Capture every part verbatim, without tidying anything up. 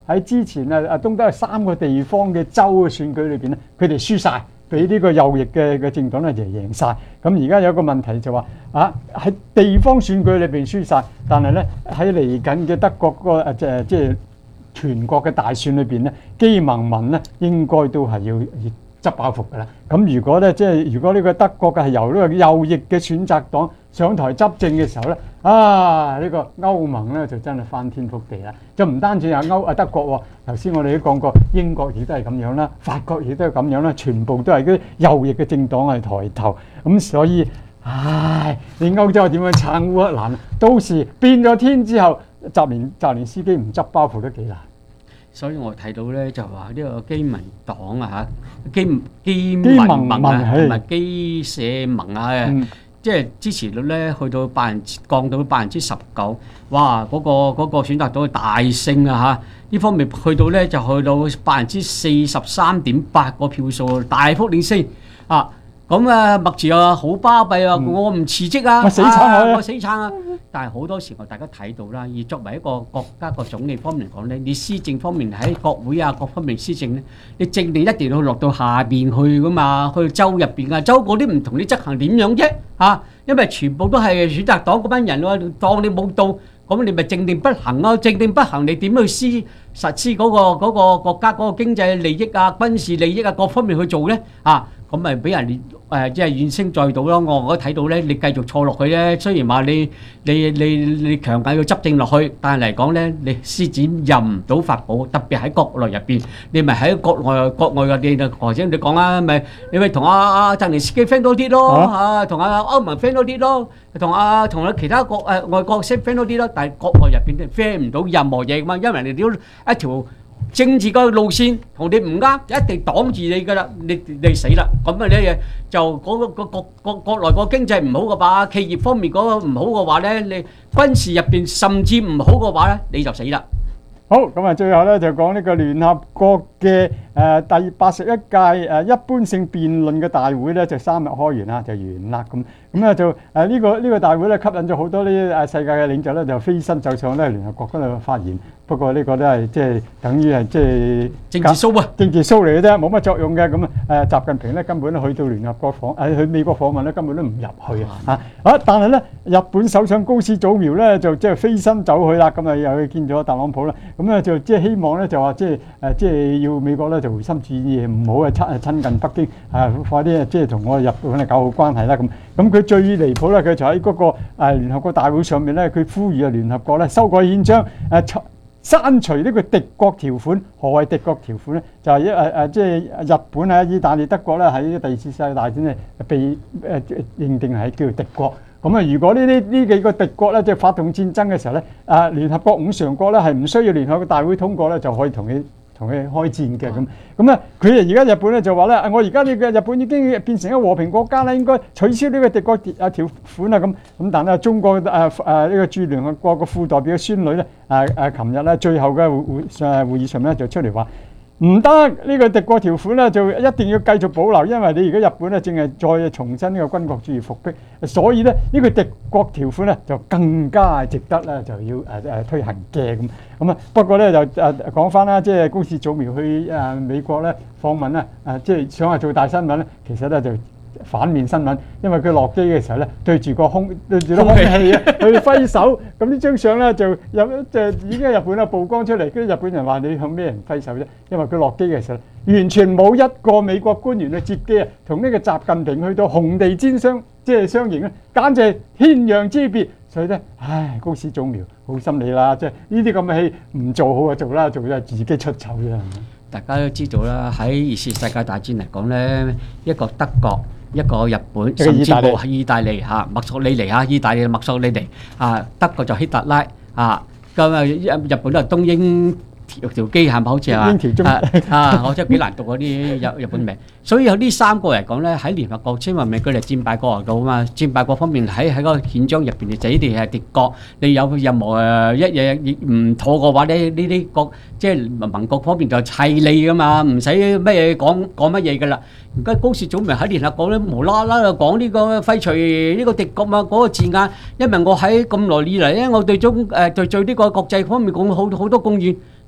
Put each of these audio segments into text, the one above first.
喺之前啊啊東德係三個地方嘅州嘅選舉裏邊咧，佢哋輸晒，俾呢個右翼嘅嘅政黨咧就贏晒。咁而家有個問題就話啊喺地方選舉裏邊輸晒，但係咧喺嚟緊嘅德國嗰個誒即係即係全國嘅大選裏邊咧，基盟盟咧應該都係要執包袱㗎啦。咁如果咧即係如果呢個德國嘅係由呢個右翼嘅選擇黨上台執政嘅時候咧，啊呢、呢個歐盟咧就真係翻天覆地啦！就唔單止係歐啊德國喎，頭先我哋都講過，英國亦都係咁樣啦，法國亦都係咁樣啦，全部都係啲右翼嘅政黨係抬頭。咁所以，唉，你歐洲點樣撐烏克蘭？到時變咗天之後，澤連澤連斯基唔執包袱都幾難。 所以我睇到咧就話呢個基民黨啊嚇，基基民基盟盟盟係啊同埋基社盟啊， 嗯即係支持率咧去到百分之降到百分之十九，哇！嗰、個嗰、個選擇到大勝啊嚇！呢方面去到咧就去到百分之四十三點八個票數，大幅領先啊！咁啊，麥治啊好巴閉啊！我唔辭職啊！ 我死撐佢啊我死撐啊！但係好多時候大家睇到啦，而作為一個國家個總理方面嚟講咧，你施政方面喺國會啊各方面施政咧，你政令一定要落到下邊去噶嘛，去州入邊啊，州嗰啲唔同你執行點樣啫嚇？因為全部都係選擇黨嗰班人喎，當你冇到，咁你咪政令不行咯，政令不行你點去施實施嗰個嗰個國家嗰個經濟利益啊、軍事利益啊各方面去做咧啊？咁咪俾人誒即係怨聲載道咯。我我睇到咧，你繼續錯落去咧，雖然話你你你你強硬要執政落去，但係嚟講咧，你施展任唔到法寶，特別喺國內入邊，你咪喺國內國外嘅你頭先你講啊，咪你咪同阿阿澤連斯基 friend 多啲咯嚇，同阿歐盟 friend 多啲咯，同阿同阿其他國誒外國識 friend 多啲咯，但係國內入邊 friend 唔到任何嘢嘛，因為人哋屌一條政治個路線同你唔啱，一定擋住你噶啦，你你死啦！咁啊咧就嗰個個國國國內個經濟唔好嘅話，企業方面嗰個唔好嘅話咧，你軍事入邊甚至唔好嘅話咧，你就死啦。 好，咁啊，最後咧就講呢個聯合國嘅誒第八十一屆誒一般性辯論嘅大會咧，就三日開完啦，就完啦咁。咁咧就誒呢個呢個大會咧吸引咗好多呢誒世界嘅領袖咧，就飛身走上咧聯合國嗰度發言。不過呢個都係即係等於係即係政治 show 啊， 政治 show 嚟嘅啫，冇乜作用嘅。咁啊誒，習近平咧根本都去到聯合國訪誒去美國訪問咧，根本都唔入去啊嚇！啊，但係咧日本首相高市早苗咧就即係飛身走去啦，咁啊又去見咗特朗普啦。咁咧就即係希望咧就話即係誒即係要美國咧就回心轉意，唔好啊親親近北京啊，快啲即係同我日本啊搞好關係啦咁。咁佢最離譜咧，佢就喺嗰個誒聯合國大會上面咧，佢呼籲啊聯合國咧修改憲章誒刪除呢個敵國條款。何謂敵國條款咧？就係一誒誒即係日本啊、意大利、德國咧喺第二次世界大戰咧被誒認定係叫做敵國。咁啊，如果呢啲呢幾個敵國咧即係發動戰爭嘅時候咧，啊聯合國五常國咧係唔需要聯合國大會通過咧就可以同佢同佢開戰嘅咁。咁啊，佢啊而家日本咧就話咧，我而家呢個日本已經變成一個和平國家啦，應該取消呢個敵國啊條款啊咁。咁但係中國誒誒呢個駐聯合國個副代表嘅孫女咧，誒誒琴日咧最後嘅會會誒會議上面咧就出嚟話。唔得，呢個敵國條款咧就一定要繼續保留，因為你而家日本咧正係再重新呢個軍國主義復辟，所以咧呢個敵國條款咧就更加值得咧就要誒誒推行嘅咁。咁啊不過咧就誒講翻啦，即係高市早苗去誒美國咧訪問咧誒，即係想話做大新聞咧，其實咧就反面新聞，因為佢落機嘅時候咧對住個空對住個空氣啊，佢揮手，咁呢張相咧就有就已經喺日本啊曝光出嚟，跟住日本人話你向咩人揮手啫？因為佢落機嘅時候完全冇一個美國官員去接機啊，同呢個習近平去到紅地氈相即係相迎咧，簡直係天壤之別。所以咧，唉，高市早苗好心理啦，即係呢啲咁嘅戲唔做好就做啦，做咗係自己出醜啫。 大家都知道啦，喺二次世界大戰嚟講咧，一個德國。一個日本，甚至乎係意大利嚇，墨索里尼嚇，意大利墨索里尼啊，德國就希特拉啊，咁啊日日本都係東英條條機係咪好似啊？啊，我真係幾難讀嗰啲日日本名。所以有呢三個嚟講咧，喺聯合國簽話明佢哋戰敗國嚟到啊嘛，戰敗國方面喺喺個憲章入邊就你哋係敵國，你有任何誒一嘢唔妥嘅話咧，呢啲國即係盟國方面就砌你噶嘛，唔使乜嘢講講乜嘢噶啦。而家高市早苗喺聯合國咧無啦啦就講呢個廢除呢個敵國嘛嗰個字眼，因為我喺咁耐以嚟咧，我對中誒對對呢個國際方面講好好多貢獻。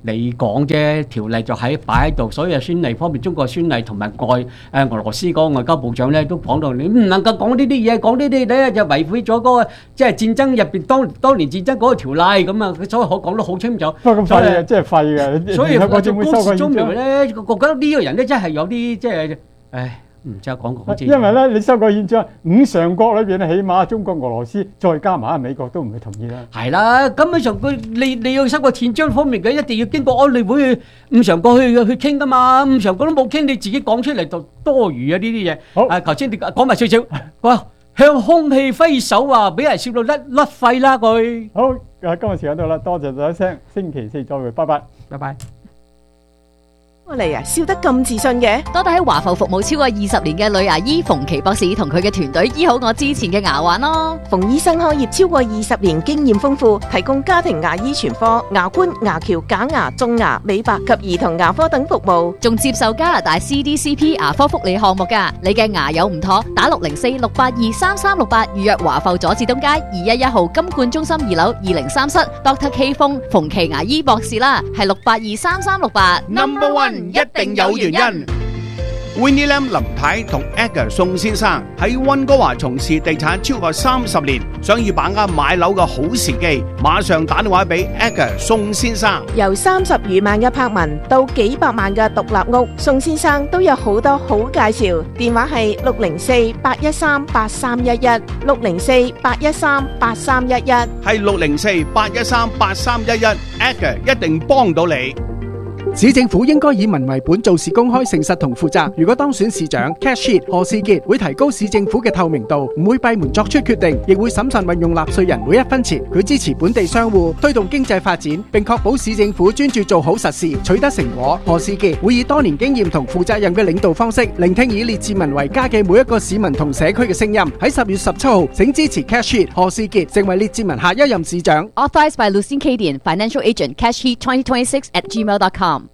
你講啫，條例就喺擺喺度，所以宣禮方面，中國宣禮同埋外誒俄羅斯嗰個外交部長咧都講到，你唔能夠講呢啲嘢，講呢啲咧就違背咗嗰個即係戰爭入邊當當年戰爭嗰個條例咁啊，所以我講得好清楚。 不過咁廢嘅，即係廢嘅。 所以我就我政府收公過憲章司中咧，我覺得呢個人咧真係有啲即係，唉，唔知講講知。 因為咧，你修改憲章，五常國裏邊咧，起碼中國、俄羅斯再加埋美國都唔會同意啦。 係啦，根本上佢你你要修改憲章方面嘅，一定要經過安理會五常國去去傾噶嘛，五常國都冇傾，你自己講出嚟就多餘啊呢啲嘢。 好， 啊，頭先你講埋少少，哇，向空氣揮手啊，俾人笑到甩甩肺啦佢。 好，啊，今日時間到啦，多謝大家聲，星期四再會，拜拜， 拜拜。 我嚟啊，笑得咁自信嘅， 多得喺華埠服務超過二十年嘅女牙醫馮琪博士同佢嘅團隊醫好我之前嘅牙患咯。 馮醫生開業超過二十年，經驗豐富，提供家庭牙醫全科、牙冠、牙橋、假牙、種牙、美白及兒童牙科等服務， 仲接受加拿大 C D C P 牙科福利項目㗎。你嘅牙有唔妥，打六零四六八二三三六八預約華埠佐治東街二一一號金冠中心二樓二零三室 Doctor K 風馮琪牙醫博士啦，係六八二三三六八 Number One。一定有原因。Winnie Lam 林太同 Edgar 宋先生喺溫哥華從事地產超過三十年，想要把握買樓嘅好時機，馬上打電話俾 Edgar 宋先生。 由三十餘萬嘅柏文到幾百萬嘅獨立屋，宋先生都有好多好介紹。電話係六零四八一三八三一一，六零四八一三八三一一， 係六零四八一三八三一一 ，Edgar 一定幫到你。 市政府應該以民為本，做事公開、誠實同負責。如果當選市長 Cash Heat 何士傑會提高市政府嘅透明度，唔會閉門作出決定，亦會審慎運用納稅人每一分錢。佢支持本地商戶，推動經濟發展，並確保市政府專注做好實事，取得成果。何士傑會以多年經驗同負責任嘅領導方式，聆聽以列治文為家嘅每一個市民同社區嘅聲音。喺十月十七號，請支持 Cash Heat 何士傑成為列治文下一任市長。 Authorized by Lucien Cadian, Financial Agent, Cash Heat twenty twenty-six at gmail dot com.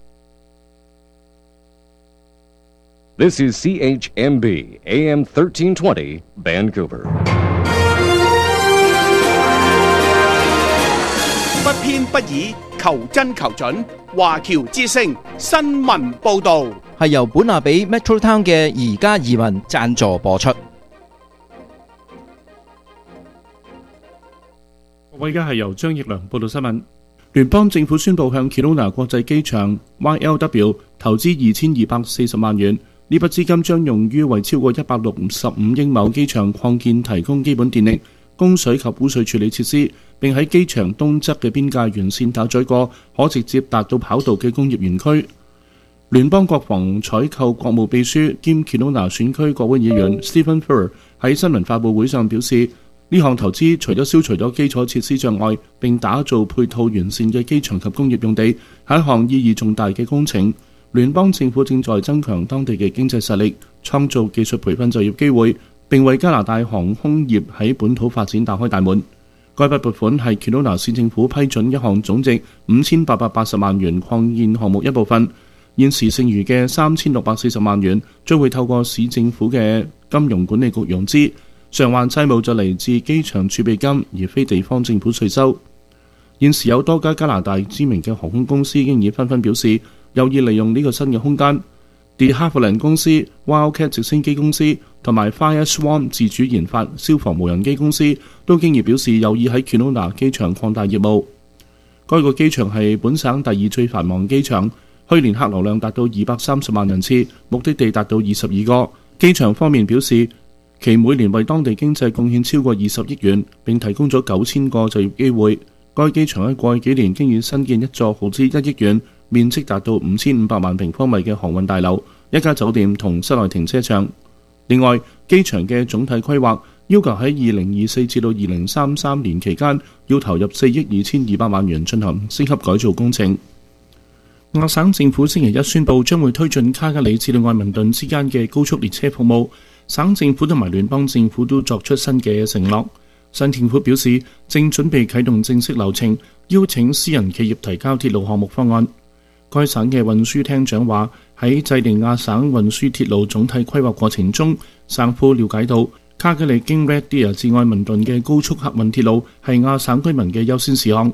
This is C H M B, A M thirteen twenty, Vancouver. 不偏不倚，求真求準。華僑之聲新聞報導係由本亞比 Metro Town 嘅而家移民贊助播出。 各位，而家係由張奕良報道新聞。聯邦政府宣布向 Kelowna 國際機場 Y L W 投資二千二百四十萬元。呢筆資金將用於為超過一百六十五英畝機場擴建提供基本電力、供水及污水處理設施，並喺機場東側嘅邊界沿線打咗個可直接達到跑道嘅工業園區。聯邦國防採購國務秘書兼 Kelowna 選區國會議員 Stephen Furr 喺新聞發佈會上表示，呢項投資除咗消除咗基礎設施障礙，並打造配套完善嘅機場及工業用地，係一項意義重大嘅工程。聯邦政府正在增強當地嘅經濟實力，創造技術培訓就業機會，並為加拿大航空業喺本土發展打開大門。該筆撥款係 Kelowna 市政府批准一項總值五千八百八十萬元擴建項目一部分，現時剩餘嘅三千六百四十萬元將會透過市政府嘅金融管理局融資，償還債務就嚟自機場儲備金，而非地方政府稅收。現時有多家加拿大知名嘅航空公司已經已紛紛表示有意利用呢個新嘅空間。De Havilland 公司、Wildcat 直升機公司同埋 Fireswarm 自主研發消防無人機公司都經已表示有意喺 Kelowna 機場擴大業務。該個機場係本省第二最繁忙機場，去年客流量達到二百三十萬人次，目的地達到二十二個。機場方面表示，其每年為當地經濟貢獻超過二十億元，並提供咗九千個就業機會。該機場喺過去幾年經已新建一座耗資一億元、面積達到五千五百萬平方米嘅航運大樓、一家酒店同室內停車場。另外，機場嘅總體規劃要求喺二零二四至到二零三三年期間，要投入四億二千二百萬元進行升級改造工程。亞省政府星期一宣布將會推進卡加里至到愛民頓之間嘅高速列車服務，省政府同埋聯邦政府都作出新嘅承諾。新政府表示，正準備啟動正式流程，邀請私人企業提交鐵路項目方案。該省嘅運輸廳長話，喺制定亞省運輸鐵路總體規劃過程中，省府了解到卡加里經 Red Deer 至愛民頓嘅高速客運鐵路係亞省居民嘅優先事項。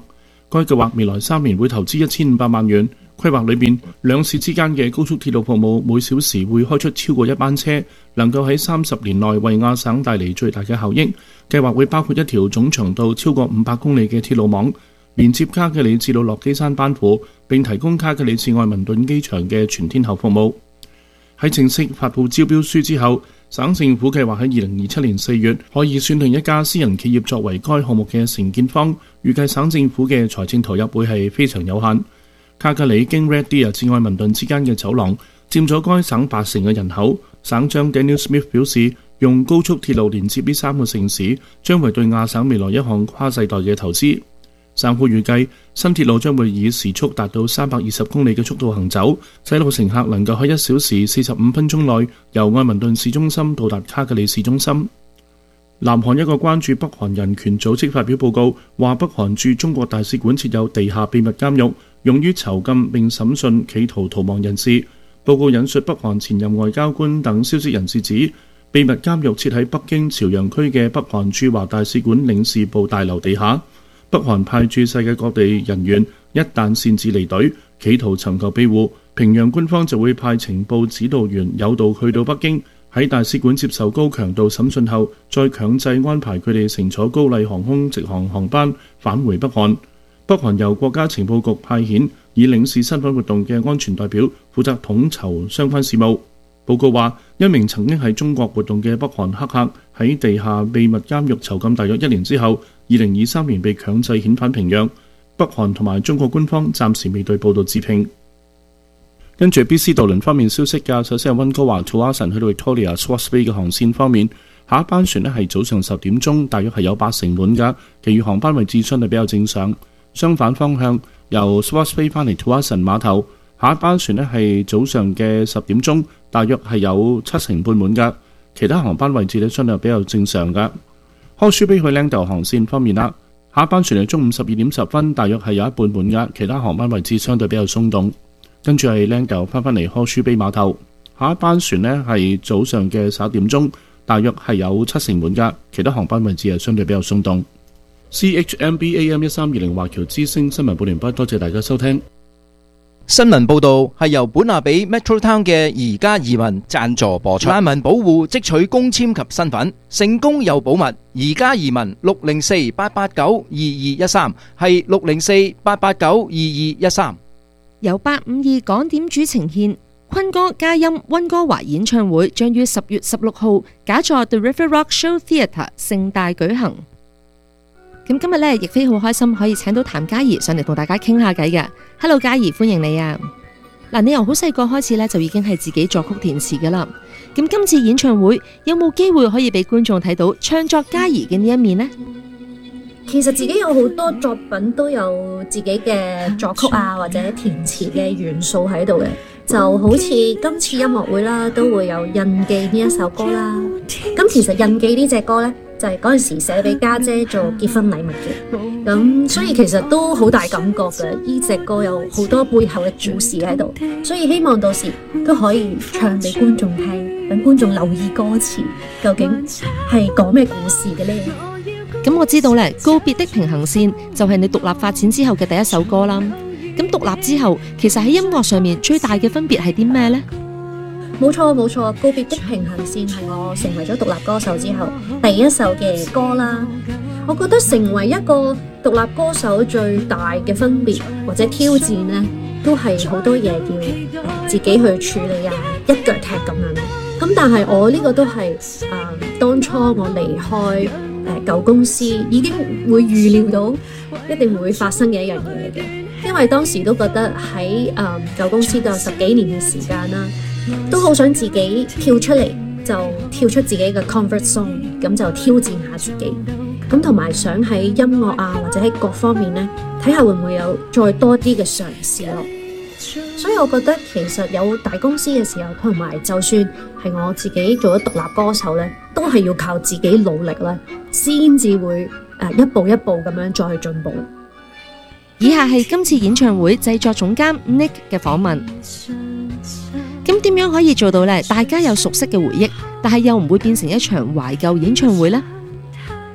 該計劃未來三年會投資一千五百萬元。規劃裏面，兩市之間嘅高速鐵路服務每小時會開出超過一班車，能夠喺三十年內為亞省帶嚟最大嘅效益。計劃會包括一條總長度超過五百公里嘅鐵路網，連接卡吉里至到落基山班夫，並提供卡吉里至愛民頓機場嘅全天候服務。喺正式發布招標書之後，省政府計劃喺二零二七年四月可以選定一家私人企業作為該項目嘅承建方，預計省政府嘅財政投入會係非常有限。卡吉里經 Red Deer 至愛民頓之間嘅走廊佔咗該省八成嘅人口。省長 Daniel Smith 表示，用高速鐵路連接呢三個城市，將會對亞省未來一項跨世代嘅投資。省府預計新鐵路將會以時速達到三百二十公里嘅速度行走，使到乘客能夠喺一小時四十五分鐘內由愛民頓市中心到達卡吉里市中心。南韓一個關注北韓人權組織發表報告，話北韓駐中國大使館設有地下秘密監獄，用於囚禁並審訊企圖逃亡人士。報告引述北韓前任外交官等消息人士指，秘密監獄設喺北京朝陽區嘅北韓駐華大使館領事部大樓地下。北韓派駐世界各地人員一旦擅自離隊，企圖尋求庇護，平壤官方就會派情報指導員誘導去到北京，喺大使館接受高強度審訊後，再強制安排佢哋乘坐高麗航空直航航班返回北韓。北韓由國家情報局派遣以領事身份活動嘅安全代表，負責統籌相關事務。報告話，一名曾經喺中國活動嘅北韓黑客喺地下秘密監獄囚禁大約一年之後，二零二三年被強制遣返平壤。北韓同埋中國官方暫時未對報道置評。跟住 B C 渡輪方面消息㗎，首先係溫哥華 to Asan 去到 Victoria Swartz Bay 嘅航線方面，下一班船呢係早上十點鐘，大約係有八成滿㗎，其餘航班位置相對比較正常。相反方向由 Swartz Bay 翻嚟 to Asan 碼頭，下一班船呢係早上嘅十點鐘，大約係有七成半滿㗎，其他航班位置呢相對比較正常㗎。Horseshoe Bay 去 Langdale 航線方面啦，下一班船係中午十二點十分，大約係有一半滿㗎，其他航班位置相對比較鬆動。跟住係 Langdale 翻返嚟 Horseshoe Bay 碼頭，下一班船呢係早上嘅十一點鐘，大約係有七成滿㗎，其他航班位置係相對比較鬆動。C H M B A M 一三二零華僑之聲新聞報完畢，多謝大家收聽。 新聞報導係由本亞比 Metro Town 嘅宜家移民贊助播出。難民保護即取公簽及身份，成功又保密。宜家移民六零四八八九二二一三係六零四八八九二二一三。 由八五二港點主呈獻坤哥嘉音溫哥華演唱會，將於十月十六號假座 The River Rock Show Theatre 盛大舉行。咁今日咧，亦非好開心可以請到譚嘉儀上嚟同大家傾下偈嘅。Hello， 嘉儀，歡迎你啊！嗱，你由好細個開始咧，就已經係自己作曲填詞噶啦。咁今次演唱會有冇機會可以俾觀眾睇到唱作嘉儀嘅呢一面呢？ 其實自己有好多作品都有自己嘅作曲啊，或者填詞嘅元素喺度嘅，就好似今次音樂會啦，都會有印記呢一首歌啦。咁其實印記呢隻歌呢，就係嗰陣時寫俾家姐做結婚禮物嘅，咁所以其實都好大感覺嘅。呢隻歌有好多背後嘅故事喺度，所以希望到時都可以唱俾觀眾聽，等觀眾留意歌詞究竟係講咩故事嘅呢？ 咁我知道咧，告別的平衡線就係你獨立發展之後嘅第一首歌啦。咁獨立之後，其實喺音樂上面最大嘅分別係啲咩呢？ 冇錯冇錯，告別的平衡線係我成為咗獨立歌手之後第一首嘅歌啦。我覺得成為一個獨立歌手最大嘅分別或者挑戰呢，都係好多嘢要自己去處理啊，一腳踢咁樣。咁但係我呢個都係誒、呃、當初我離開誒舊公司已經會預料到一定會發生嘅一樣嘢嘅，因為當時都覺得喺誒舊公司都有十幾年嘅時間啦，都好想自己跳出嚟，就跳出自己嘅 comfort zone， 咁就挑戰下自己，咁同埋想喺音樂啊或者喺各方面呢，睇下會唔會有再多啲嘅嘗試咯。所以我覺得其實有大公司嘅時候，同埋就算係我自己做咗獨立歌手呢，都係要靠自己努力咧，先至會誒一步一步咁樣再去進步。 以下係今次演唱會製作總監 Nick 嘅訪問。咁點樣可以做到呢？大家有熟悉嘅回憶，但係又唔會變成一場懷舊演唱會呢？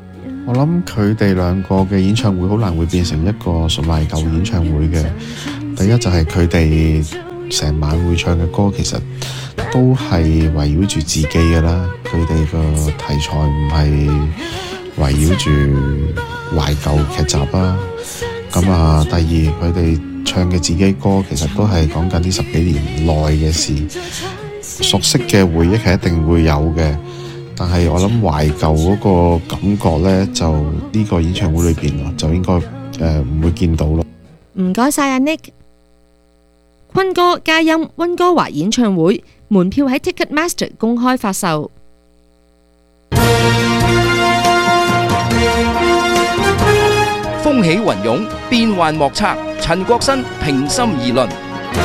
我諗佢哋兩個嘅演唱會好難會變成一個純懷舊演唱會嘅。第一就係佢哋成晚會唱嘅歌，其實都係圍繞住自己嘅啦。佢哋個題材唔係圍繞住懷舊劇集啦。咁啊，第二佢哋唱嘅自己歌，其實都係講緊呢十幾年內嘅事，熟悉嘅回憶係一定會有嘅。但係我諗懷舊嗰個感覺呢，就呢個演唱會裏邊就應該誒唔會見到咯。 唔該晒阿 Nick。坤哥嘉音溫哥華演唱會門票喺 Ticketmaster 公開發售。 風起雲湧，變幻莫測。陳國新平心而論。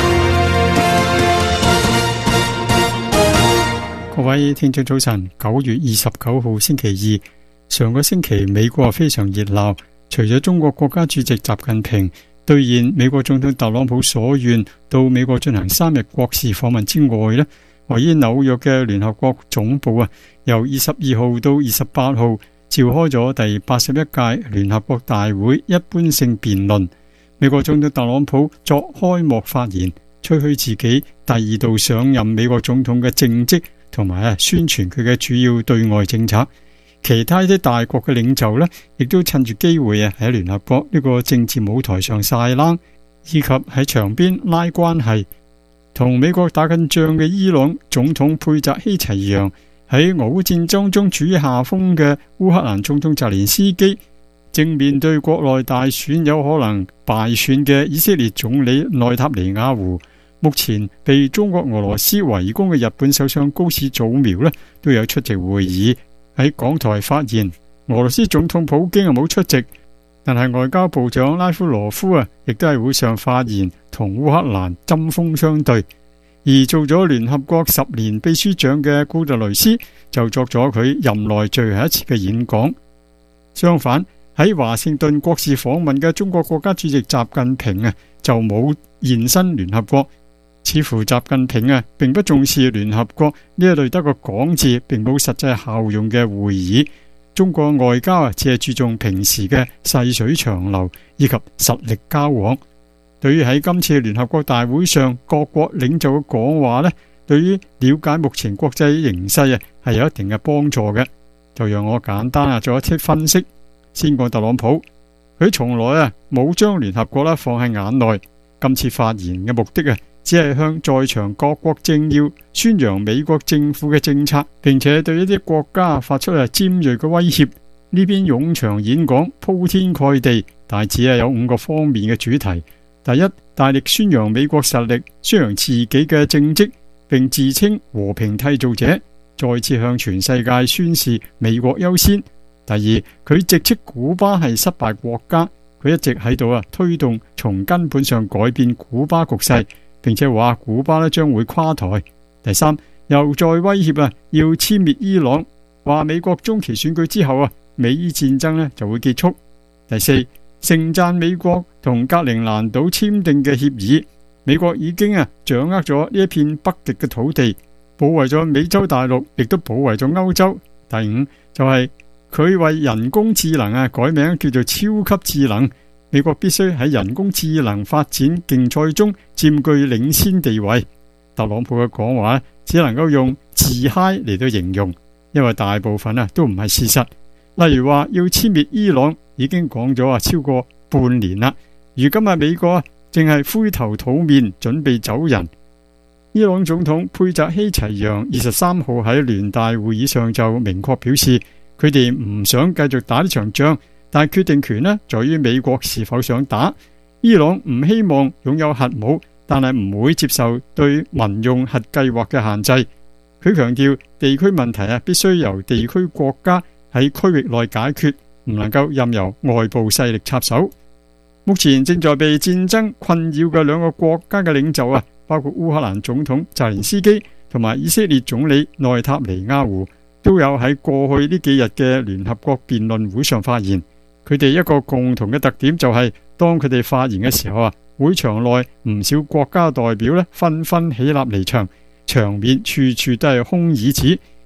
各位聽眾早晨，九月二十九號星期二，上個星期美國非常熱鬧，除咗中國國家主席習近平兌現美國總統特朗普所願到美國進行三日國事訪問之外呢，位於紐約嘅聯合國總部啊，由二十二號到二十八號召開咗第八十一屆聯合國大會一般性辯論。美國總統特朗普作開幕發言，吹噓自己第二度上任美國總統嘅政績，同埋啊宣傳佢嘅主要對外政策。其他啲大國嘅領袖呢，亦都趁住機會啊喺聯合國呢個政治舞台上晒冷，以及喺場邊拉關係。同美國打緊仗嘅伊朗總統佩澤希齊揚，喺俄烏戰爭中處於下風嘅烏克蘭總統澤連斯基，正面對國內大選有可能敗選嘅以色列總理內塔尼亞胡，目前被中國俄羅斯圍攻嘅日本首相高市早苗呢，都有出席會議。喺港台發言，俄羅斯總統普京啊冇出席，但係外交部長拉夫羅夫啊，亦都係會上發言，同烏克蘭針鋒相對。而做咗聯合國十年秘書長嘅古特雷斯就作咗佢任內最後一次嘅演講。相反，喺華盛頓國事訪問嘅中國國家主席習近平啊，就冇現身聯合國。似乎習近平啊，並不重視聯合國呢一類得個講字並冇實際效用嘅會議。中國外交啊，只係注重平時嘅細水長流以及實力交往。對於喺今次聯合國大會上各國領袖嘅講話呢，對於了解目前國際形勢啊，係有一定嘅幫助嘅。就讓我簡單啊做一啲分析。先講特朗普，佢從來啊冇將聯合國啦放喺眼內。今次發言嘅目的啊，只係向在場各國政要宣揚美國政府嘅政策，並且對一啲國家發出啊尖銳嘅威脅。呢篇冗長演講鋪天蓋地，大致係有五個方面嘅主題。第一，大力宣揚美國實力，宣揚自己嘅政績，並自稱和平締造者，再次向全世界宣示美國優先。第二，佢直斥古巴係失敗國家，佢一直喺度啊推動從根本上改變古巴局勢，並且話古巴咧將會垮台。第三，又再威脅啊要殲滅伊朗，話美國中期選舉之後啊美伊戰爭咧就會結束。第四，盛讚美國同格陵蘭島簽訂嘅協議，美國已經啊掌握咗呢一片北極嘅土地，保衛咗美洲大陸，亦都保衛咗歐洲。第五就係、是、佢為人工智能啊改名叫做超級智能，美國必須喺人工智能發展競賽中佔據領先地位。特朗普嘅講話只能夠用自嗨嚟到形容，因為大部分啊都唔係事實。例如話要殲滅伊朗，已經講咗啊超過半年啦。如今啊美國啊正係灰頭土面準備走人。伊朗總統佩澤希齊揚二十三號喺聯大會議上就明確表示，佢哋唔想繼續打呢場仗，但係決定權呢在於美國是否想打。伊朗唔希望擁有核武，但係唔會接受對民用核計劃嘅限制。佢強調地區問題啊必須由地區國家喺區域內解決，唔能夠任由外部勢力插手。目前正在被戰爭困擾嘅兩個國家嘅領袖啊，包括烏克蘭總統澤連斯基同埋以色列總理內塔尼亞胡，都有喺過去呢幾日嘅聯合國辯論會上發言。佢哋一個共同嘅特點就係、是，當佢哋發言嘅時候啊，會場內唔少國家代表咧紛紛起立離場，場面處處都係空椅子。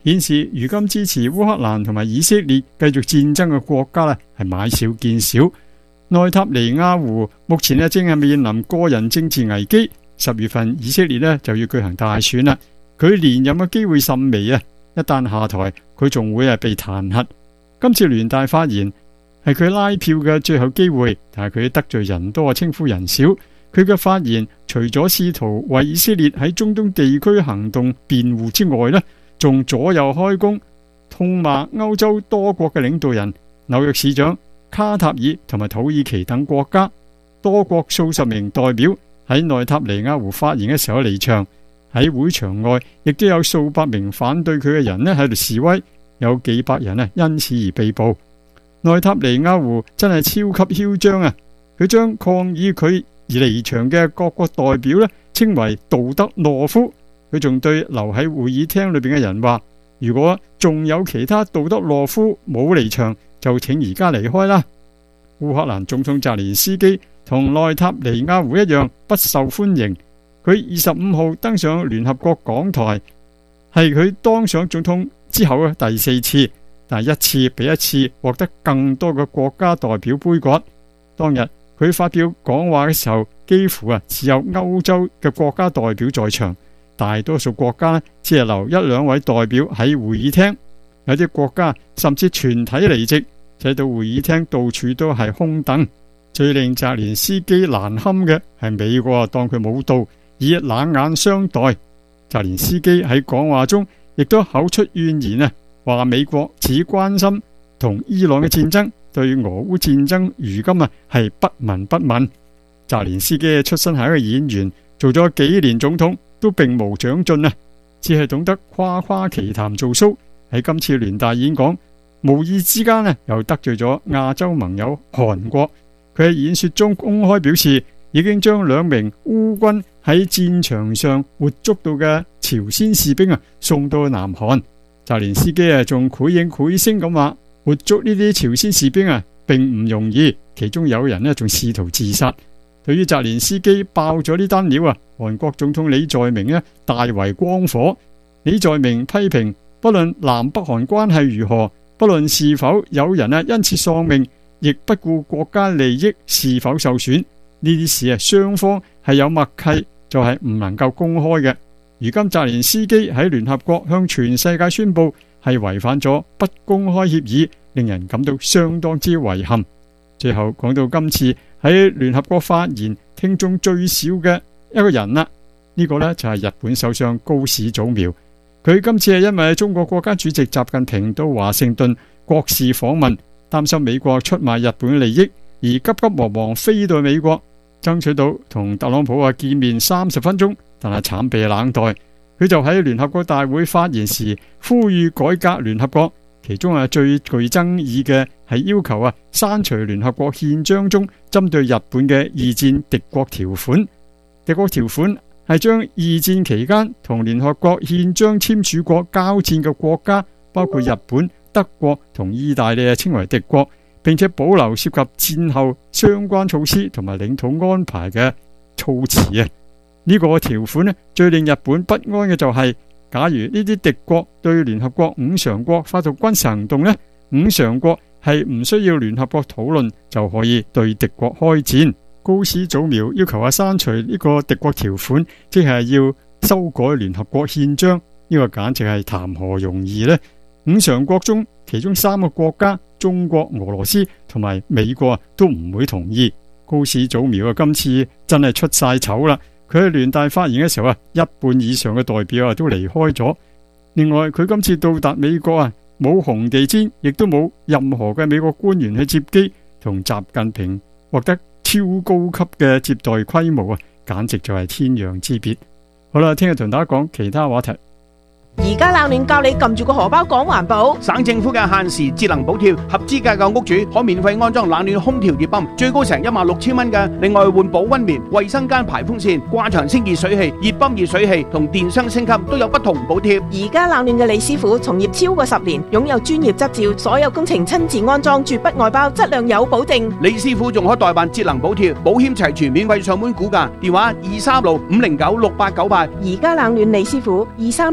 顯示如今支持烏克蘭同埋以色列繼續戰爭嘅國家咧係買少見少。內塔尼亞胡目前咧正係面臨個人政治危機，十月份以色列咧就要舉行大選啦，佢連任嘅機會甚微啊！一旦下台，佢仲會係被彈劾。今次聯大發言係佢拉票嘅最後機會，但係佢得罪人多，稱呼人少。佢嘅發言除咗試圖為以色列喺中東地區行動辯護之外呢，仲左右開弓，痛罵歐洲多國嘅領導人、紐約市長、卡塔爾同埋土耳其等國家。多國數十名代表喺內塔尼亞胡發言嘅時候離場，喺會場外亦都有數百名反對佢嘅人呢喺度示威，有幾百人呢因此而被捕。內塔尼亞胡真係超級囂張啊！佢將抗議佢而離場嘅各國代表呢稱為道德懦夫。佢仲對留喺會議廳裏邊嘅人話：如果仲有其他道德懦夫冇離場，就請而家離開啦。烏克蘭總統澤連斯基同內塔尼亞胡一樣不受歡迎。佢二十五號登上聯合國講台，係佢當上總統之後嘅第四次，但係一次比一次獲得更多嘅國家代表杯葛。當日佢發表講話嘅時候，幾乎啊只有歐洲嘅國家代表在場，大多數國家呢只係留一兩位代表喺會議廳，有啲國家甚至全體離席，使到會議廳到處都係空凳。最令澤連斯基難堪嘅係美國當佢冇到，以冷眼相待。澤連斯基喺講話中亦都口出怨言啊，話美國只關心同伊朗嘅戰爭，對俄烏戰爭如今啊係不聞不問。澤連斯基出身係一個演員，做咗幾年總統都並無長進啊，只係懂得誇誇其談做 show。喺今次聯大演講，無意之間啊又得罪咗亞洲盟友韓國。佢喺演說中公開表示，已經將兩名烏軍喺戰場上活捉到嘅朝鮮士兵啊送到南韓。澤連斯基啊仲繪影繪聲咁話，活捉呢啲朝鮮士兵啊並唔容易，其中有人呢仲試圖自殺。對於澤連斯基爆咗呢單料啊，韓國總統李在明呢大為光火。李在明批評，不論南北韓關係如何，不論是否有人啊因此喪命，亦不顧國家利益是否受損，呢啲事啊雙方係有默契，就係唔能夠公開嘅。如今澤連斯基喺聯合國向全世界宣布係違反咗不公開協議，令人感到相當之遺憾。最後講到今次喺聯合國發言聽眾最少嘅一個人啦，呢個呢就係日本首相高市早苗。佢今次係因為中國國家主席習近平到華盛頓國事訪問，擔心美國出賣日本利益，而急急忙忙飛到美國，爭取到同特朗普啊見面三十分鐘，但係慘被冷待。佢就喺聯合國大會發言時呼籲改革聯合國，其中啊最具爭議嘅係要求啊刪除聯合國憲章中針對日本嘅二戰敵國條款。敵國條款係將二戰期間同聯合國憲章簽署過交戰嘅國家，包括日本、德國同意大利啊稱為敵國，並且保留涉及戰後相關措施同埋領土安排嘅措辭啊。呢、這個條款呢最令日本不安嘅就係、是，假如呢啲敵國對聯合國五常國發動軍事行動呢，五常國係唔需要聯合國討論就可以對敵國開戰。高市早苗要求啊刪除呢個敵國條款，即係要修改聯合國憲章，呢、這個簡直係談何容易呢？五常國中其中三個國家中國、俄羅斯同埋美國啊都唔會同意。高市早苗啊今次真係出晒醜啦！佢喺聯大發言嘅時候啊，一半以上嘅代表啊都離開咗。另外，佢今次到達美國啊，冇紅地毯，亦都冇任何嘅美國官員去接機，同習近平獲得超高級嘅接待規模啊，簡直就係天壤之別。好啦，聽日同大家講其他話題。 而家冷暖教你撳住個荷包講環保。 省政府嘅限時節能補貼，合資格嘅屋主可免費安裝冷暖空調熱泵，最高成一萬六千蚊嘅。另外換保溫棉、衛生間排風扇、掛牆清熱水器、熱泵熱水器同電箱升級都有不同補貼。 而家冷暖嘅李師傅從業超過十年，擁有專業執照，所有工程親自安裝，絕不外包，質量有保證。 李師傅仲可代辦節能補貼，保險齊全，免費上門估價，電話二三六五零九六八九八。 而家冷暖李師傅二三六五零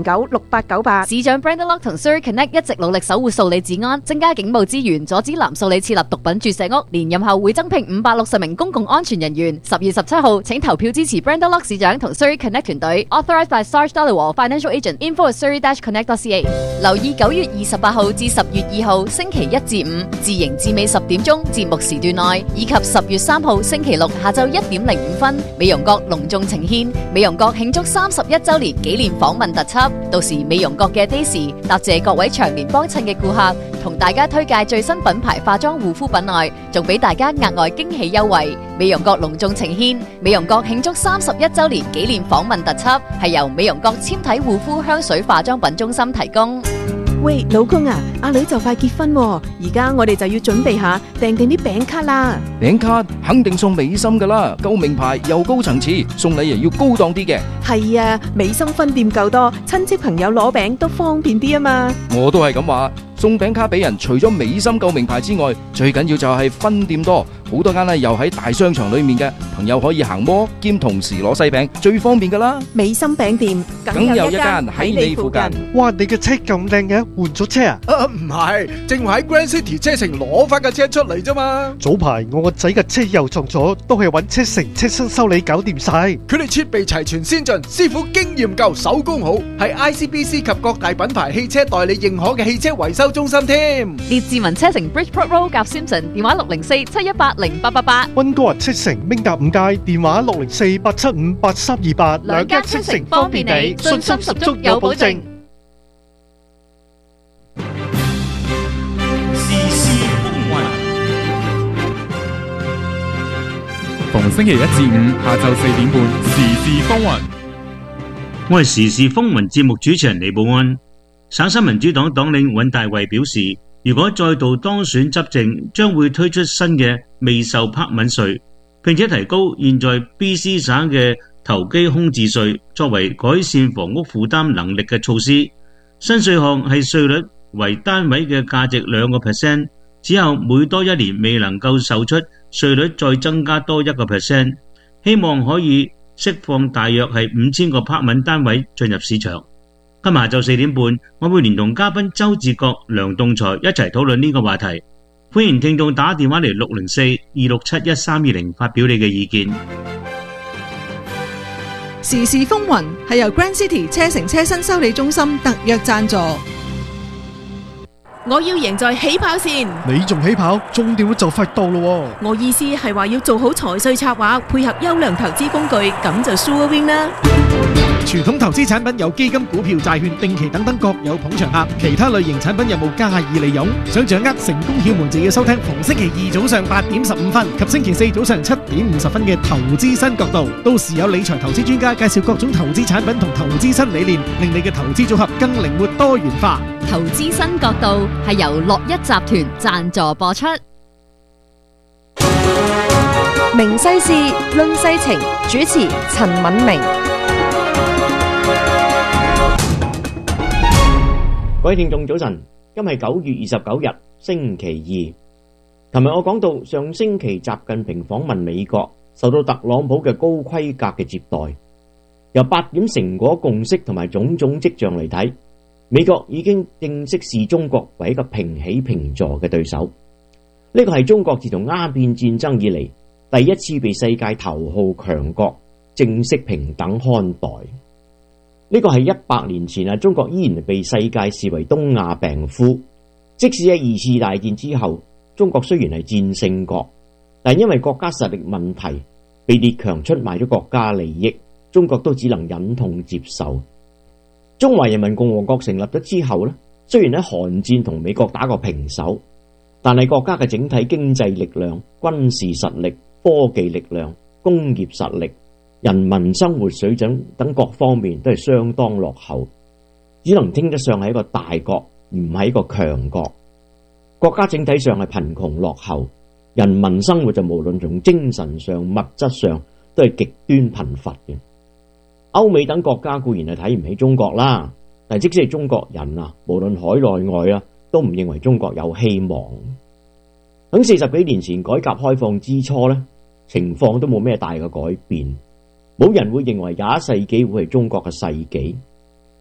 九六八九八。 市長 Brandon Lock 同 Surrey Connect 一直努力守護數理治安，增加警務資源，阻止藍數理設立毒品注射屋。連任後會增聘五百六十名公共安全人員。十月十七號，請投票支持 Brandon Lock 市長同 Surrey Connect 團隊。Authorized by Sarge Dollywall Financial Agent. Info at surrey dash connect dot c a。留意九月二十八號至十月二號星期一至五自營至尾十點鐘節目時段內，以及十月三號星期六下晝一點零五分，美容閣隆重呈獻美容閣慶祝三十一周年紀念訪問特輯。到時美容閣嘅 Daisy 答謝各位長年幫襯嘅顧客，同大家推介最新品牌化妝護膚品外，仲俾大家額外驚喜優惠。美容閣隆重呈獻美容閣慶祝三十一周年紀念訪問特輯，係由美容閣纖體護膚香水化妝品中心提供。 喂，老公啊，阿女就快結婚喎，而家我哋就要準備下訂定啲餅卡啦。 餅卡肯定送美心噶啦，夠名牌又高層次，送禮又要高檔啲嘅。 係啊，美心分店夠多，親戚朋友攞餅都方便啲啊嘛。 我都係咁話，送餅卡俾人，除咗美心夠名牌之外，最緊要就係分店多，好多間咧又喺大商場裏面嘅，朋友可以行摩兼同時攞細餅，最方便噶啦。 美心餅店梗有一間喺你附近。 哇，你嘅車咁靚嘅，換咗車啊？ 啊，唔係，正話喺 Grand City 車城攞翻架車出嚟啫嘛。 早排我個仔嘅車又撞咗，都係揾車城車身修理搞掂晒。 佢哋設備齊全先進，師傅經驗夠，手工好，係 I C B C 及各大品牌汽車代理認可嘅汽車維修中心添。 列治文車城 Bridgeport Road 夾 Simpson， 電話六零四七一八零八八八。 溫哥華車城明達五街，電話六零四八七五八三二八。 兩間車城方便你，信心十足有保證。 逢星期一至五下晝四點半，時事風雲。 我係時事風雲節目主持人李寶安。省新民主黨黨領尹大衛表示，如果再度當選執政，將會推出新嘅未受拍敏稅，並且提高現在 B C 省嘅投機空置稅，作為改善房屋負擔能力嘅措施。新稅項係稅率為單位嘅價值兩個 percent， 之後每多一年未能夠售出，稅率再增加多一個 percent， 希望可以釋放大約係五千個拍敏單位進入市場。今日下晝四點半，我會連同嘉賓周志國、梁棟才一齊討論呢個話題。歡迎聽眾打電話嚟六零四二六七一三二零發表你嘅意見。 時事風雲係由 Grand City 車城車身修理中心特約贊助。 我要贏在起跑線。 你仲起跑？終點都就快到咯。 我意思係話要做好財稅策劃，配合優良投資工具，咁就 sure win 啦。 傳統投資產品有基金、股票、債券、定期等等各有捧場客，其他類型產品有冇加以利用？想掌握成功竅門，就要收聽逢星期二早上八點十五分及星期四早上七點五十分嘅投資新角度，到時有理財投資專家介紹各種投資產品同投資新理念，令你嘅投資組合更靈活多元化。 投資新角度係由樂一集團贊助播出。 明世事論世情，主持陳敏明。 各位聽眾早晨，今日係九月二十九日星期二。琴日我講到上星期習近平訪問美國，受到特朗普嘅高規格嘅接待。由八點成果共識同埋種種跡象嚟睇，美國已經正式視中國為一個平起平坐嘅對手。呢個係中國自從鴉片戰爭以嚟第一次被世界頭號強國正式平等看待。呢個係一百年前啊，中國依然被世界視為東亞病夫。即使喺二次大戰之後，中國雖然係戰勝國，但因為國家實力問題，被列強出賣咗國家利益，中國都只能忍痛接受。中華人民共和國成立咗之後咧，雖然喺韓戰同美國打過平手，但係國家嘅整體經濟力量、軍事實力、科技力量、工業實力、人民生活水準等各方面都係相當落後，只能稱得上係一個大國，而唔係一個強國。國家整體上係貧窮落後，人民生活就無論從精神上、物質上都係極端貧乏嘅。歐美等國家固然係睇唔起中國啦，但即使係中國人啊，無論海內外啊，都唔認為中國有希望。喺四十幾年前改革開放之初呢，情況都冇咩大嘅改變。冇人會認為廿一世紀會係中國嘅世紀，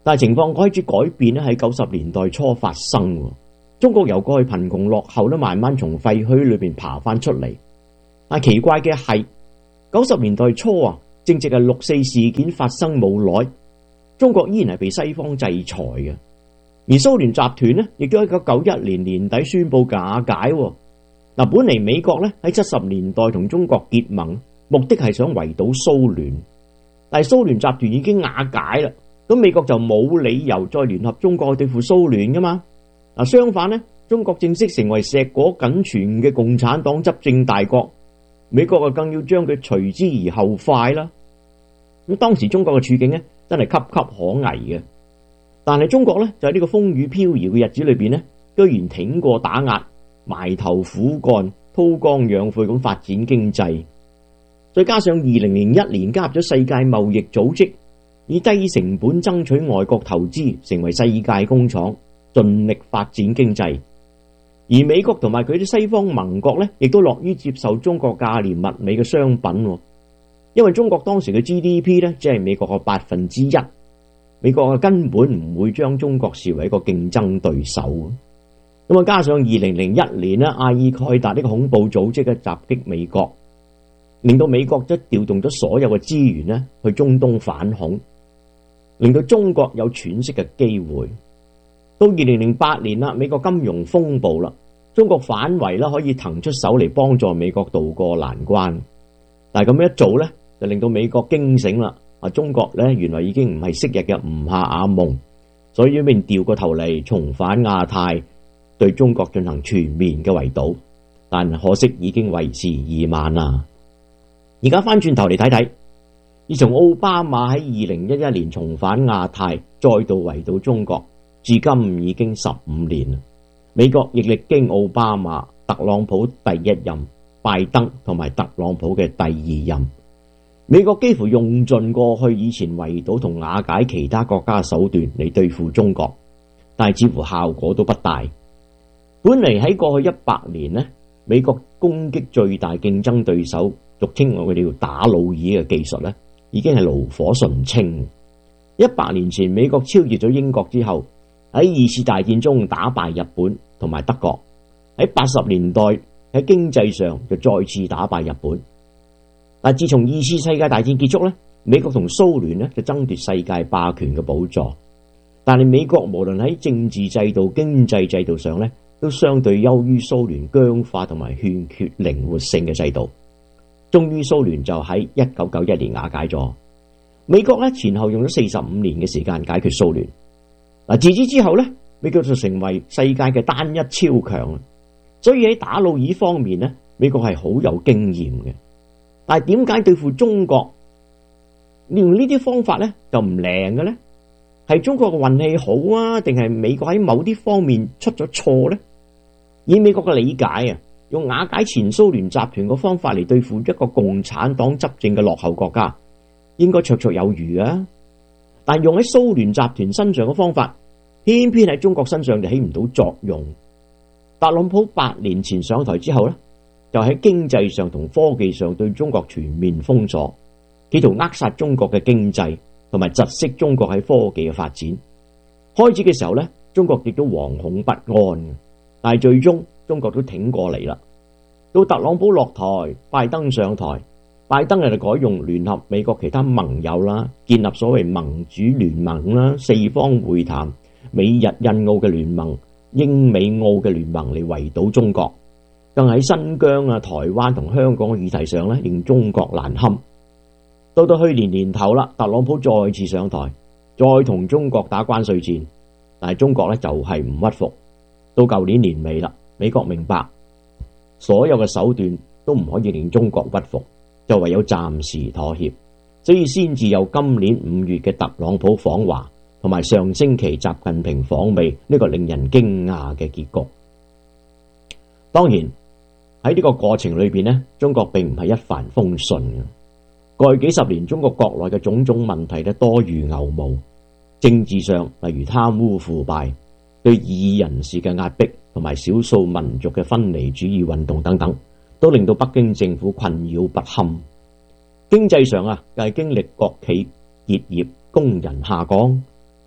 但係情況開始改變咧，喺九十年代初發生。中國由過去貧窮落後咧，慢慢從廢墟裏邊爬翻出嚟。但奇怪嘅係，九十年代初啊，正值係六四事件發生冇耐，中國依然係被西方制裁嘅。而蘇聯集團呢，亦都喺一九九一年年底宣布瓦解。嗱，本嚟美國咧喺七十年代同中國結盟，目的係想圍堵蘇聯，但係蘇聯集團已經瓦解啦，咁美國就冇理由再聯合中國去對付蘇聯噶嘛。嗱，相反呢，中國正式成為碩果僅存嘅共產黨執政大國，美國啊更要將佢隨之而後快啦。咁當時中國嘅處境呢，真係岌岌可危嘅。但係中國呢，就喺呢個風雨飄搖嘅日子裏邊呢，居然挺過打壓，埋頭苦幹，韜光養晦咁發展經濟。再加上二零零一年加入咗世界貿易組織，以低成本爭取外國投資，成為世界工廠，盡力發展經濟。而美國同埋佢啲西方盟國呢，亦都樂於接受中國價廉物美嘅商品，因為中國當時嘅 G D P 呢，只係美國嘅百分之一，美國啊根本唔會將中國視為一個競爭對手。咁啊，加上二零零一年呢，阿爾蓋達呢個恐怖組織嘅襲擊美國，令到美國即係調動咗所有嘅資源呢去中東反恐，令到中國有喘息嘅機會。到二零零八年啦，美國金融風暴啦，中國反為啦可以騰出手嚟幫助美國渡過難關。但係咁樣一做咧，就令到美國驚醒啦。啊，中國咧原來已經唔係昔日嘅吳下阿蒙，所以要面調個頭嚟重返亞太，對中國進行全面嘅圍堵。但可惜已經為時已晚啦。而家翻轉頭嚟睇睇，自從奧巴馬喺二零一一年重返亞太，再度圍堵中國，至今已經十五年啦。美國亦歷經奧巴馬、特朗普第一任、拜登同埋特朗普嘅第二任，美國幾乎用盡過去以前圍堵同瓦解其他國家嘅手段嚟對付中國，但係似乎效果都不大。本嚟喺過去一百年呢，美國攻擊最大競爭對手，俗稱我哋叫打老二嘅技術呢，已經係爐火純青。一百年前美國超越咗英國之後，喺二次大戰中打敗日本同埋德國，喺八十年代喺經濟上就再次打敗日本。但自從二次世界大戰結束咧，美國同蘇聯咧就爭奪世界霸權嘅寶座。但係美國無論喺政治制度、經濟制度上咧，都相對優於蘇聯僵化同埋欠缺靈活性嘅制度。終於蘇聯就喺一九九一年瓦解咗。美國咧前後用咗四十五年嘅時間解決蘇聯。嗱，自此之後咧，美國就成為世界嘅單一超強。所以喺打老二方面咧，美國係好有經驗嘅。但係點解對付中國用呢啲方法咧就唔靈嘅咧？係中國嘅運氣好啊，定係美國喺某啲方面出咗錯咧？以美國嘅理解啊，用瓦解前蘇聯集團嘅方法嚟對付一個共產黨執政嘅落後國家，應該綽綽有餘啊！但用喺蘇聯集團身上嘅方法，偏偏喺中國身上就起唔到作用。特朗普八年前上台之後咧，就喺經濟上同科技上對中國全面封鎖，企圖扼殺中國嘅經濟，同埋窒息中國喺科技嘅發展。開始嘅時候咧，中國亦都惶恐不安，但係最終中國都挺過嚟啦。到特朗普落台，拜登上台，拜登就改用聯合美國其他盟友啦，建立所謂盟主聯盟啦，四方會談，美日印澳嘅聯盟，英美澳嘅聯盟嚟圍堵中國。更喺新疆啊、台灣同香港嘅議題上咧，令中國難堪。到到去年年頭啦，特朗普再次上台，再同中國打關稅戰，但係中國咧就係唔屈服。到舊年年尾啦，美國明白所有嘅手段都唔可以令中國屈服，就唯有暫時妥協，所以先至有今年五月嘅特朗普訪華，同埋上星期習近平訪美呢個令人驚訝嘅結局。當然喺呢個過程裏邊呢，中國並唔係一帆風順嘅。過去幾十年，中國國內嘅種種問題咧多如牛毛，政治上例如貪污腐敗、對異議人士嘅壓迫，同埋少數民族嘅分離主義運動等等，都令到北京政府困擾不堪。經濟上啊，就係經歷國企結業、工人下崗，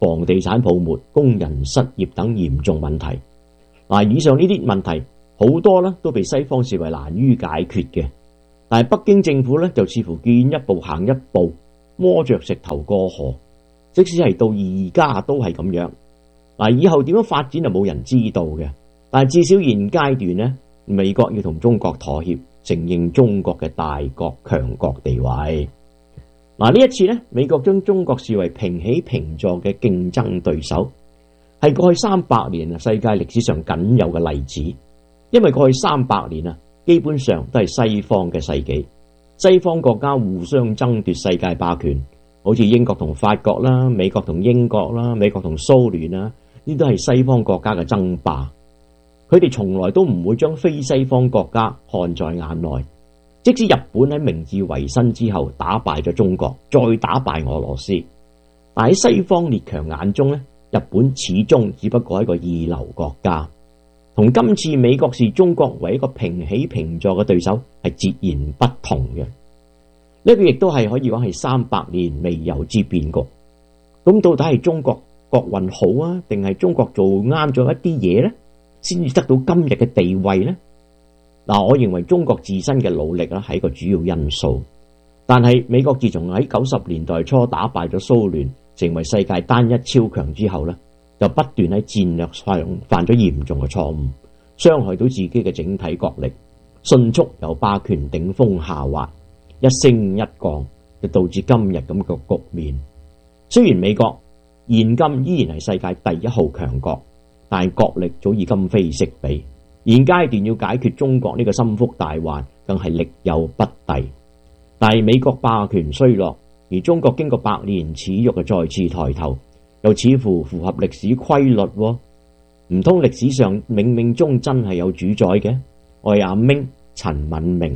房地產泡沫、工人失業等嚴重問題。嗱，以上呢啲問題好多咧都被西方視為難於解決嘅，但係北京政府咧就似乎見一步行一步，摸着石頭過河。即使係到而家都係咁樣。嗱，以後點樣發展就冇人知道嘅，但係至少現階段呢，美國要同中國妥協，承認中國嘅大國強國地位。嗱，呢一次呢，美國將中國視為平起平坐嘅競爭對手，係過去三百年啊世界歷史上僅有嘅例子。因為過去三百年啊，基本上都係西方嘅世紀，西方國家互相爭奪世界霸權，好似英國同法國啦、美國同英國啦、美國同蘇聯啦，呢都係西方國家嘅爭霸。佢哋從來都唔會將非西方國家看在眼內。即使日本喺明治維新之後打敗咗中國，再打敗俄羅斯，但喺西方列強眼中咧，日本始終只不過係一個二流國家，同今次美國視中國為一個平起平坐嘅對手係截然不同嘅。呢個亦都係可以講係三百年未有之變局。咁到底係中國國運好啊，定係中國做啱咗一啲嘢呢，先至得到今日嘅地位呢？嗱，我認為中國自身嘅努力啦係一個主要因素，但係美國自從喺九十年代初打敗咗蘇聯，成為世界單一超強之後呢，就不斷喺戰略上犯咗嚴重嘅錯誤，傷害到自己嘅整體國力，迅速由霸權頂峰下滑，一升一降，就導致今日咁嘅局面。雖然美國現今依然係世界第一號強國，但係國力早已今非昔比。現階段要解決中國呢個心腹大患，更係力有不逮。但係美國霸權衰落，而中國經過百年恥辱嘅再次抬頭，又似乎符合歷史規律喎。唔通歷史上冥冥中真係有主宰嘅？我係阿明陳敏明。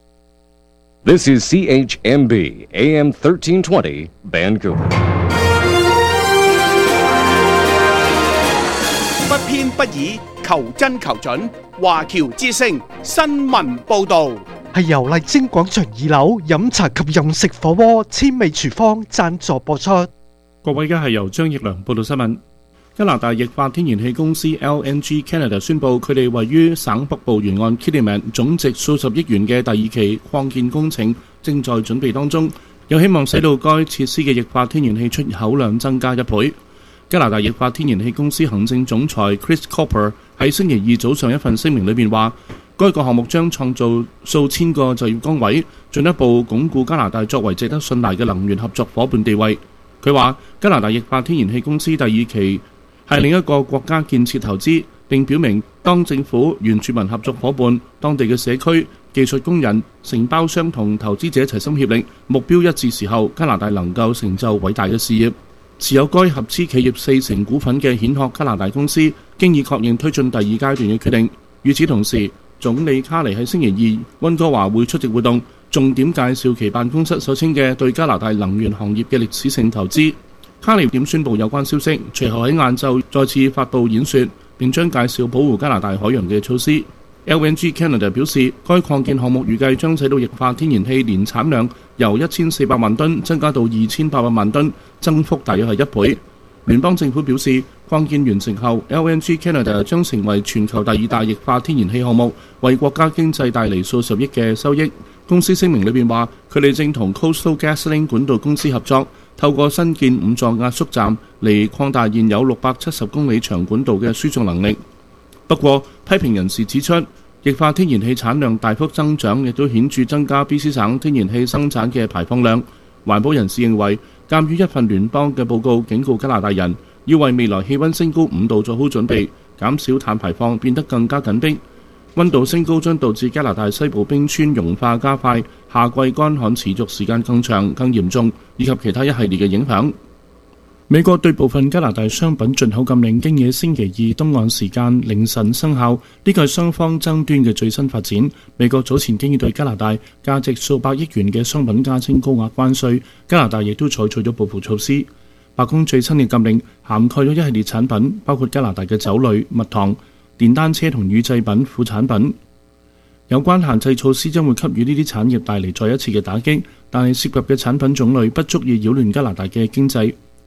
This is C H M B A M thirteen twenty Vancouver。 不偏不倚，求真求準。華僑之聲新聞報導， 係由麗晶廣場二樓飲茶及飲食火鍋千味廚房贊助播出。 各位，而家係由張奕良報道新聞。加拿大液化天然氣公司 L N G Canada 宣布，佢哋位於省北部沿岸 Kitimat 總值數十億元嘅第二期擴建工程正在準備當中，有希望使到該設施嘅液化天然氣出口量增加一倍。加拿大液化天然氣公司行政總裁 Chris Cooper 喺星期二早上一份聲明裏面話，該個項目將創造數千個就業崗位，進一步鞏固加拿大作為值得信賴嘅能源合作伙伴地位。佢話加拿大液化天然氣公司第二期係另一個國家建設投資，並表明當政府、原住民合作伙伴、當地嘅社區、技術工人、承包商同投資者齊心協力，目標一致時候，加拿大能夠成就偉大嘅事業。持有該合資企業四成股份嘅顯赫加拿大公司，經已確認推進第二階段嘅決定。與此同時，總理卡尼喺星期二溫哥華會出席活動，重點介紹其辦公室所稱嘅對加拿大能源行業嘅歷史性投資。卡尼點宣布有關消息，隨後喺晏晝再次發布演說，並將介紹保護加拿大海洋嘅措施。L N G Canada 表示，該擴建項目預計將使到液化天然氣年產量由一千四百萬噸增加到二千八百萬噸，增幅大約係一倍。聯邦政府表示，擴建完成後 ，L N G Canada 將成為全球第二大液化天然氣項目，為國家經濟帶嚟數十億嘅收益。公司聲明裏面話，佢哋正同 Coastal GasLink 管道公司合作，透過新建五座壓縮站嚟擴大現有六百七十公里長管道嘅輸送能力。不過，批評人士指出，液化天然氣產量大幅增長，亦都顯著增加 B C 省天然氣生產嘅排放量。環保人士認為，鑑於一份聯邦嘅報告警告加拿大人要為未來氣温升高五度做好準備，減少碳排放變得更加緊迫。温度升高將導致加拿大西部冰川融化加快，夏季乾旱持續時間更長、更嚴重，以及其他一系列嘅影響。美國對部分加拿大商品進口禁令經喺星期二東岸時間凌晨生效，呢個係雙方爭端嘅最新發展。美國早前經已對加拿大價值數百億元嘅商品加徵高額關稅，加拿大亦都採取咗報復措施。白宮最新嘅禁令涵蓋咗一系列產品，包括加拿大嘅酒類、蜜糖、電單車同乳製品副產品。有關限制措施將會給予呢啲產業帶嚟再一次嘅打擊，但係涉及嘅產品種類不足以擾亂加拿大嘅經濟。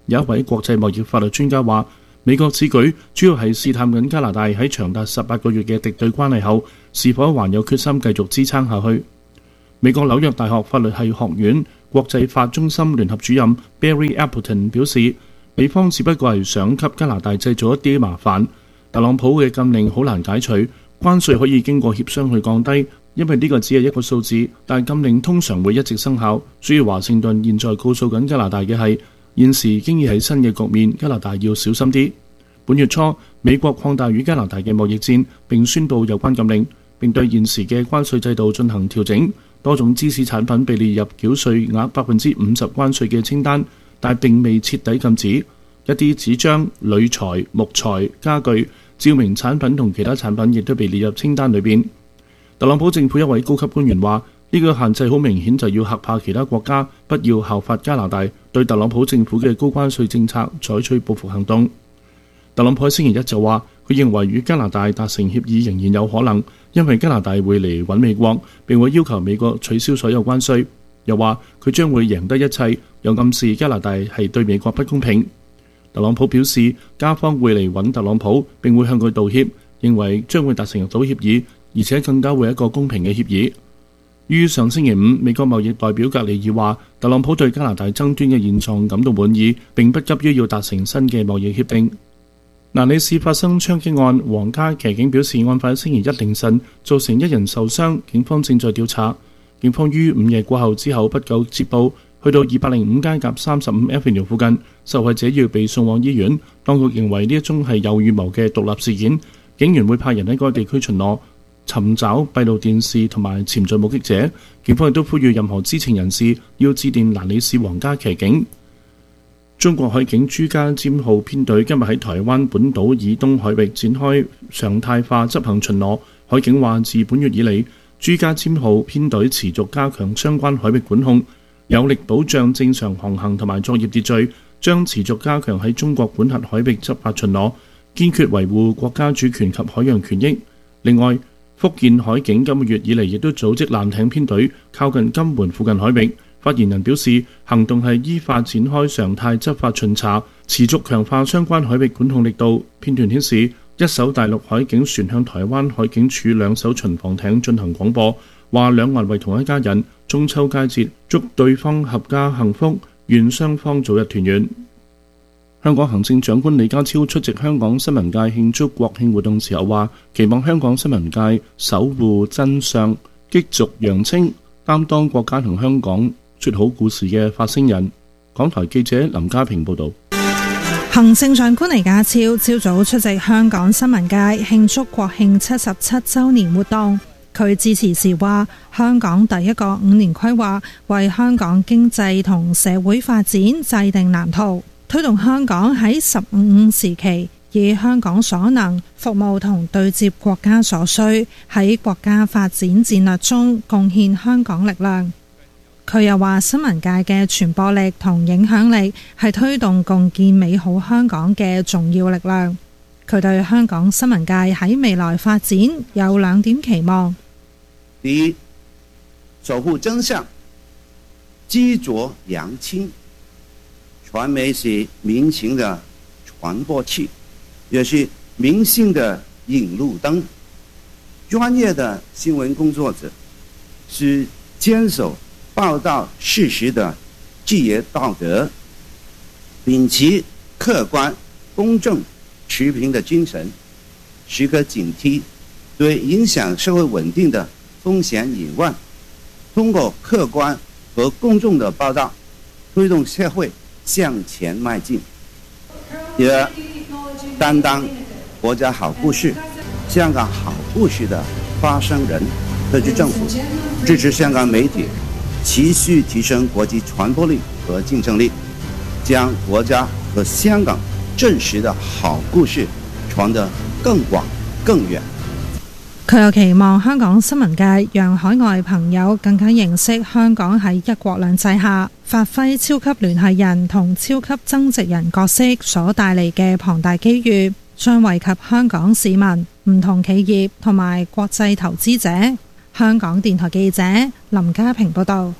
有一位國際貿易法律專家話，美國此舉主要係試探緊加拿大喺長達十八個月嘅敵對關係後，是否還有決心繼續支撐下去。美國紐約大學法律系學院國際法中心聯合主任 Barry Appleton 表示，美方只不過係想給加拿大製造一啲麻煩。特朗普嘅禁令好難解除，關稅可以經過協商去降低，因為呢個只係一個數字，但禁令通常會一直生效。所以華盛頓現在告訴緊加拿大嘅係，現時經已係新嘅局面，加拿大要小心啲。本月初，美國擴大與加拿大嘅貿易戰，並宣布有關禁令，並對現時嘅關稅制度進行調整。多種芝士產品被列入繳稅額百分之五十關稅嘅清單，但並未徹底禁止。一啲紙張、鋁材、木材、家具、照明產品同其他產品亦都被列入清單裏邊。特朗普政府一位高級官員話：呢個限制好明顯就要嚇怕其他國家，不要效法加拿大對特朗普政府嘅高關稅政策採取報復行動。特朗普喺星期一就話，佢認為與加拿大達成協議仍然有可能，因為加拿大會嚟揾美國，並會要求美國取消所有關稅。又話佢將會贏得一切，又暗示加拿大係對美國不公平。特朗普表示，加方會嚟揾特朗普，並會向佢道歉，認為將會達成到協議，而且更加會係一個公平嘅協議。於上星期五，美國貿易代表格里爾話，特朗普對加拿大爭端嘅現狀感到滿意，並不急於要達成新嘅貿易協定。蘭里市發生槍擊案，皇家騎警表示，案發星期一凌晨造成一人受傷，警方正在調查。警方於午夜過後之後不久接報，去到二百零五街夾三十五 Avenue 附近，受害者要被送往醫院。當局認為呢一宗係有預謀嘅獨立事件，警員會派人喺該地區巡邏，尋找閉路電視同埋潛在目擊者。警方亦都呼籲任何知情人士要致電蘭里市皇家騎警。中國海警朱家尖號編隊今日喺台灣本島以東海域展開常態化執行巡邏。海警話，自本月以嚟，朱家尖號編隊持續加強相關海域管控，有力保障正常航行同埋作業秩序，將持續加強喺中國管轄海域執法巡邏，堅決維護國家主權及海洋權益。另外，福建海警今個月以嚟亦都組織艦艇編隊靠近金門附近海域。發言人表示，行動係依法展開常態執法巡查，持續強化相關海域管控力度。片段顯示，一艘大陸海警船向台灣海警署兩艘巡防艇進行廣播，話兩岸為同一家人，中秋佳節祝對方合家幸福，願雙方早日團圓。香港行政長官李家超出席香港新聞界慶祝國慶活動時候話，期望香港新聞界守護真相，激濁揚清，擔當國家同香港說好故事嘅發聲人。港台記者林家平報道。 行政長官李家超朝早出席香港新聞界慶祝國慶七十七週年活動。佢致辭時話，香港第一個五年規劃為香港經濟同社會發展制定藍圖，推動香港喺十五五時期以香港所能服務同對接國家所需，喺國家發展戰略中貢獻香港力量。佢又話，新聞界嘅傳播力同影響力係推動共建美好香港嘅重要力量。佢對香港新聞界喺未來發展有兩點期望： 第一，守護真相，激濁揚清。傳媒是民情的傳播器，也是民心的引路燈。專業的新聞工作者是堅守報道事實的職業道德，秉持客觀、公正、持平的精神，時刻警惕對影響社會穩定的風險隱患，通過客觀和公正的報道，推動社會向前邁進。第二，擔當國家好故事、香港好故事的發聲人。特區政府支持香港媒體持續提升國際傳播力和競爭力，將國家和香港真實的好故事傳得更廣更遠。 佢又期望香港新聞界讓海外朋友更加認識香港喺一國兩制下發揮超級聯繫人同超級增值人角色所帶嚟嘅龐大機遇，將惠及香港市民、唔同企業同埋國際投資者。香港電台記者林家平報道。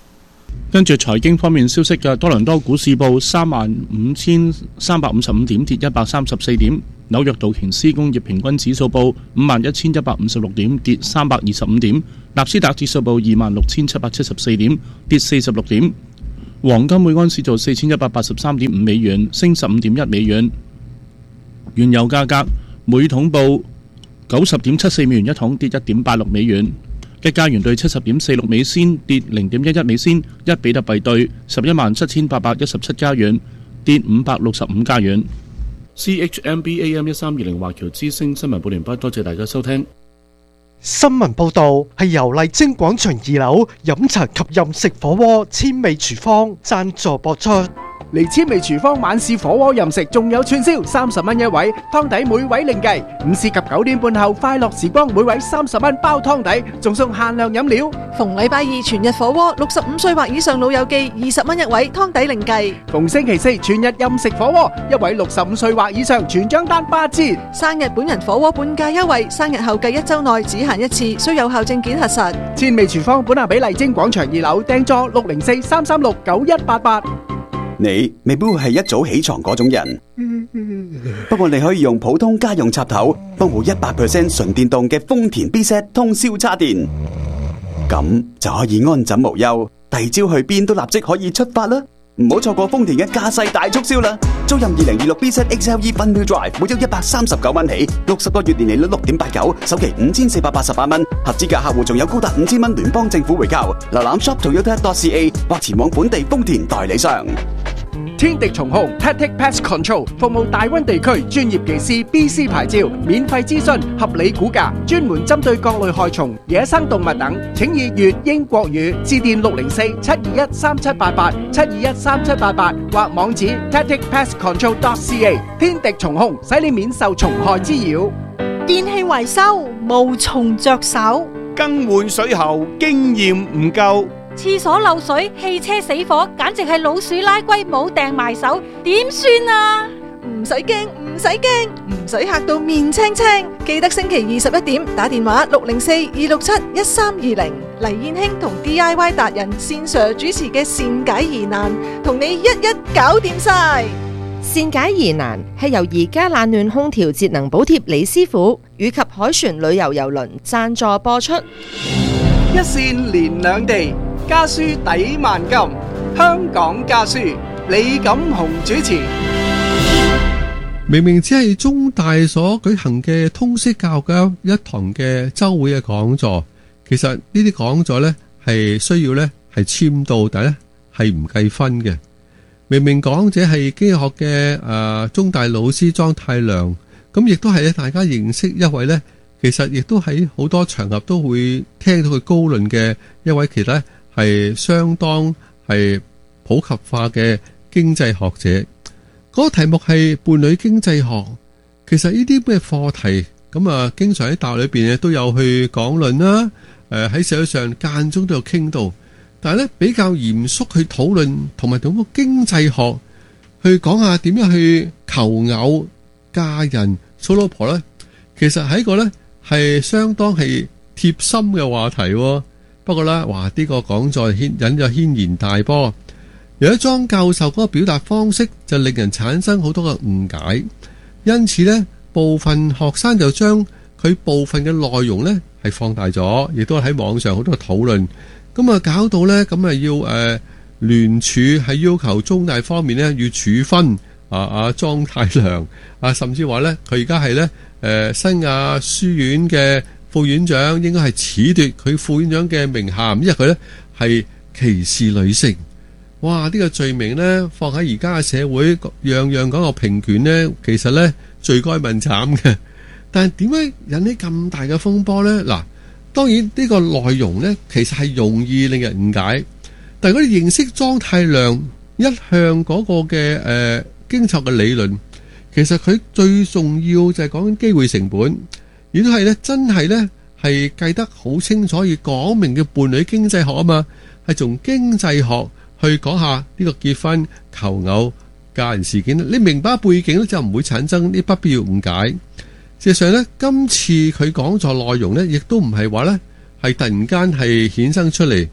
跟住財經方面消息嘅，多倫多股市報三萬五千三百五十五點，跌一百三十四點；紐約道瓊斯工業平均指數報五萬一千一百五十六點，跌三百二十五點；納斯達指數報二萬六千七百七十四點，跌四十六點。黃金每盎司做四千一百八十三點五美元，升十五點一美元。原油價格每桶報九十點七四美元一桶，跌一點八六美元。一加元兌七十點四六美仙，跌零點一一美仙。一比特幣兌十一萬七千八百一十七加元，跌五百六十五加元。C H M B A M 一三二零華僑之聲新聞報完畢，多謝大家收聽。 新聞報導係由麗晶廣場二樓飲茶及飲食火鍋千味廚房贊助播出。 嚟千味廚房晚市火鍋任食，仲有串燒，三十蚊一位，湯底每位另計。午市及九點半後快樂時光，每位三十蚊包湯底，仲送限量飲料。 逢禮拜二全日火鍋，六十五歲或以上老友記二十蚊一位，湯底另計。 逢星期四全日任食火鍋，一位六十五歲或以上全張單八折。 生日本人火鍋半價優惠，生日後計一週內只限一次，需有效證件核實。 千味廚房本下比麗晶廣場二樓訂座六零四三三六九一八八。 你未必會係一早起床嗰種人，不過你可以用普通家用插頭幫補一百 percent 純電動嘅豐田 B set 通宵叉電，咁就可以安枕無憂，第二朝去邊都立即可以出發啦！唔好錯過豐田嘅駕駛大促銷啦！租任二零二六 B set X L E Fun Wheel Drive，每周一百三十九蚊起，六十個月年利率六點八九，首期五千四百八十八蚊，合資格客戶仲有高達五千蚊聯邦政府回購。瀏覽 shop toyota dot c a 或前往本地豐田代理商。 天敵蟲控 Tactic Pest Control 服務大溫地區專業技師 B C 牌照，免費諮詢，合理估價，專門針對各類害蟲、野生動物等。請以粵英國語致電六零四七二一三七八八七二一三七八八或網址 tactic pest control dot c a。天敵蟲控，使你免受蟲害滋擾。 電器維修無從着手， 更換水喉經驗唔夠。 廁所漏水、汽車死火，簡直係老鼠拉龜冇掟埋手，點算啊？ 唔使驚，唔使驚，唔使嚇到面青青。記得星期二十一點打電話六零四二六七一三二零，黎燕卿同 D I Y 達人線上主持嘅善解疑難，同你一一搞掂晒。 善解疑難係由而家冷暖空調節能補貼李師傅以及凱旋旅遊郵輪贊助播出。 一線連兩地，家書抵萬金。香港家書，李錦雄主持。 明明只係中大所舉行嘅通識教育嘅一堂嘅週會嘅講座，其實呢啲講座呢係需要呢係簽到，但係呢係唔計分嘅。明明講者係經濟學嘅誒、呃、中大老師莊太良，咁亦都係咧大家認識一位呢，其實亦都喺好多場合都會聽到佢高論嘅一位，其實呢係相當係普及化嘅經濟學者。嗰個題目係伴侶經濟學。其實呢啲咩課題咁啊，經常喺大學裏邊都有去講論啦。誒喺社會上間中都有傾到，但係咧比較嚴肅去討論，同埋同個經濟學去講下點樣去求偶、嫁人、娶老婆咧。其實係一個咧係相當係貼心嘅話題。不過咧，哇！呢個講座牽引咗軒然大波。有一莊教授嗰個表達方式就令人產生好多嘅誤解，因此呢部分學生就將佢部分嘅內容呢係放大咗，亦都喺網上好多討論，咁啊搞到呢咁啊要誒聯署係要求中大方面呢要處分啊啊莊太良啊，甚至話呢佢而家係呢誒新亞書院嘅副院長，應該係褫奪佢副院長嘅名銜，因為佢呢係歧視女性。哇！呢、這個罪名呢，放喺而家嘅社會，樣樣講個平權呢，其實呢罪該問慘嘅。但係點解引起咁大嘅風波呢？嗱，當然呢個內容呢，其實係容易令人誤解。但係如果你認識莊太量一向嗰個嘅誒、呃、經濟嘅理論，其實佢最重要就係講緊機會成本，亦都係呢真係呢係計得好清楚，而講明嘅伴侶經濟學啊嘛，係從經濟學去講下呢個結婚、求偶、嫁人事件，你明白背景咧，就唔會產生啲不必要誤解。事實上咧，今次佢講座內容咧，亦都唔係話咧係突然間係衍生出嚟。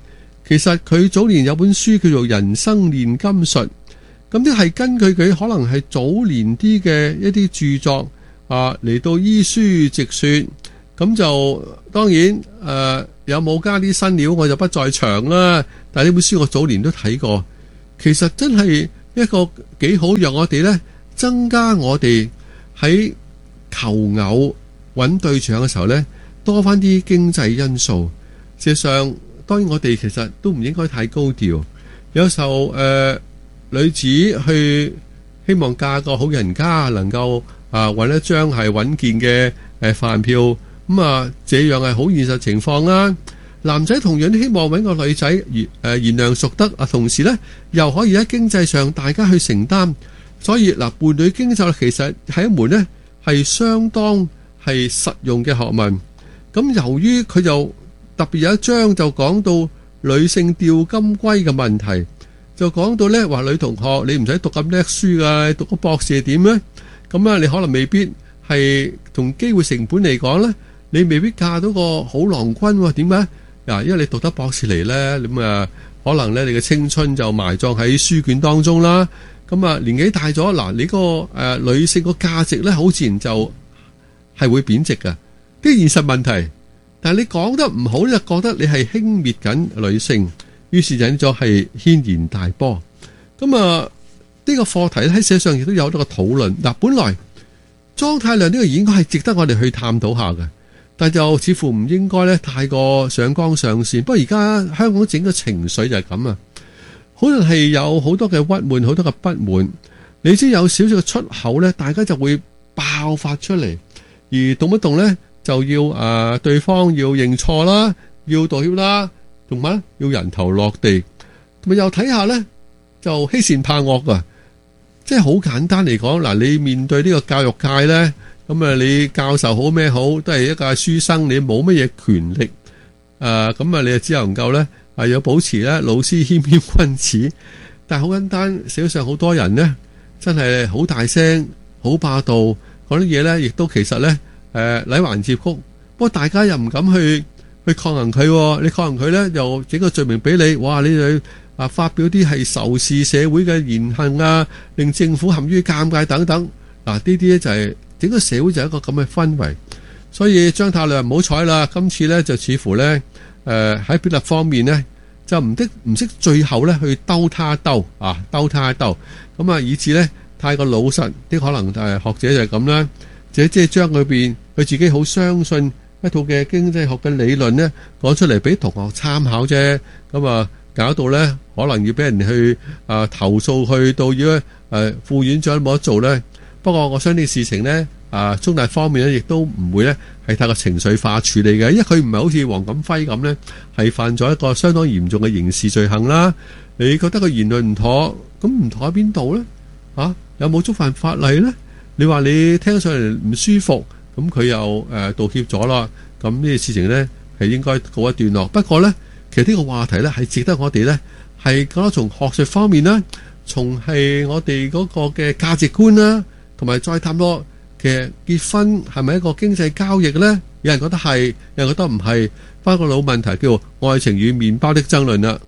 其實佢早年有本書叫做《人生煉金術》，咁啲係根據佢可能係早年啲嘅一啲著作啊嚟到依書直說，咁就當然誒、呃、有冇加啲新料我就不在場啦。但係呢本書我早年都睇過，其實真係一個幾好，讓我哋呢增加我哋喺求偶揾對象嘅時候呢，多翻啲經濟因素。事實上，當然我哋其實都唔應該太高調。有時候誒、呃、女子去希望嫁個好人家，能夠啊揾一張係穩健嘅誒飯票，咁、嗯、啊這樣係好現實情況啦。男仔同樣都希望揾個女仔賢誒賢良淑德啊，同時呢又可以喺經濟上大家去承擔。所以嗱、呃，伴侶經濟其實係一門呢係相當係實用嘅學問。咁由於佢就特別有一章就講到女性釣金龜嘅問題，就講到呢話女同學你唔使讀咁叻書噶，讀個博士係點呢？咁啊你可能未必係同機會成本嚟講呢，你未必嫁到個好郎君喎。點解？嗱，因為你讀得博士嚟呢，咁啊可能呢你嘅青春就埋葬喺書卷當中啦。咁啊年紀大咗，嗱你個誒、呃、女性個價值呢，好自然就係會貶值噶，啲現實問題。但係你講得唔好，就覺得你係輕蔑緊女性，於是引咗係軒然大波。咁啊呢個課題喺社上亦都有咗個討論。嗱，本來莊太量呢個應該係值得我哋去探討下嘅，但就似乎唔應該咧太過上綱上線。不過而家香港整個情緒就係咁啊，可能係有好多嘅鬱悶，好多嘅不滿。你知有少少嘅出口咧，大家就會爆發出嚟，而動不動咧就要誒、呃、對方要認錯啦，要道歉啦，同埋要人頭落地，同埋又睇下咧就欺善怕惡啊！即係好簡單嚟講，嗱，你面對呢個教育界咧，咁啊你教授好咩好，都係一個書生，你冇乜嘢權力，誒咁啊你就只能夠咧係要保持咧老師謙謙君子。但係好簡單，社會上好多人咧真係好大聲、好霸道，講啲嘢咧，亦都其實咧。誒禮還接曲，不過大家又唔敢去去抗衡佢，你抗衡佢咧，又整個罪名俾你，哇！你哋啊發表啲係仇視社會嘅言行啊，令政府陷於尷尬等等。嗱，呢啲咧就係整個社會就係一個咁嘅氛圍。所以張太量唔好彩啦，今次咧就似乎咧誒喺表達方面咧就唔識唔識最後咧去兜他兜啊兜他兜，咁啊以致咧太過老實啲，可能誒學者就係咁啦。即係將裏邊佢自己好相信一套嘅經濟學嘅理論咧講出嚟俾同學參考啫，咁啊搞到咧可能要俾人去啊投訴，去到要誒副院長冇得做咧。不過我相信事情咧啊中大方面咧亦都唔會咧係太過情緒化處理嘅，因為佢唔係好似黃錦輝咁咧係犯咗一個相當嚴重嘅刑事罪行啦。你覺得個言論唔妥，咁唔妥喺邊度咧？啊有冇觸犯法例咧？你話你聽上嚟唔舒服，咁佢又誒、呃、道歉咗啦，咁呢個事情呢係應該告一段落。不過呢，其實呢個話題呢係值得我哋呢係講得從學術方面啦，從係我哋嗰個嘅價值觀啦，同埋再探多嘅結婚係咪一個經濟交易呢？有人覺得係，有人覺得唔係，翻個老問題叫愛情與麵包的爭論啦。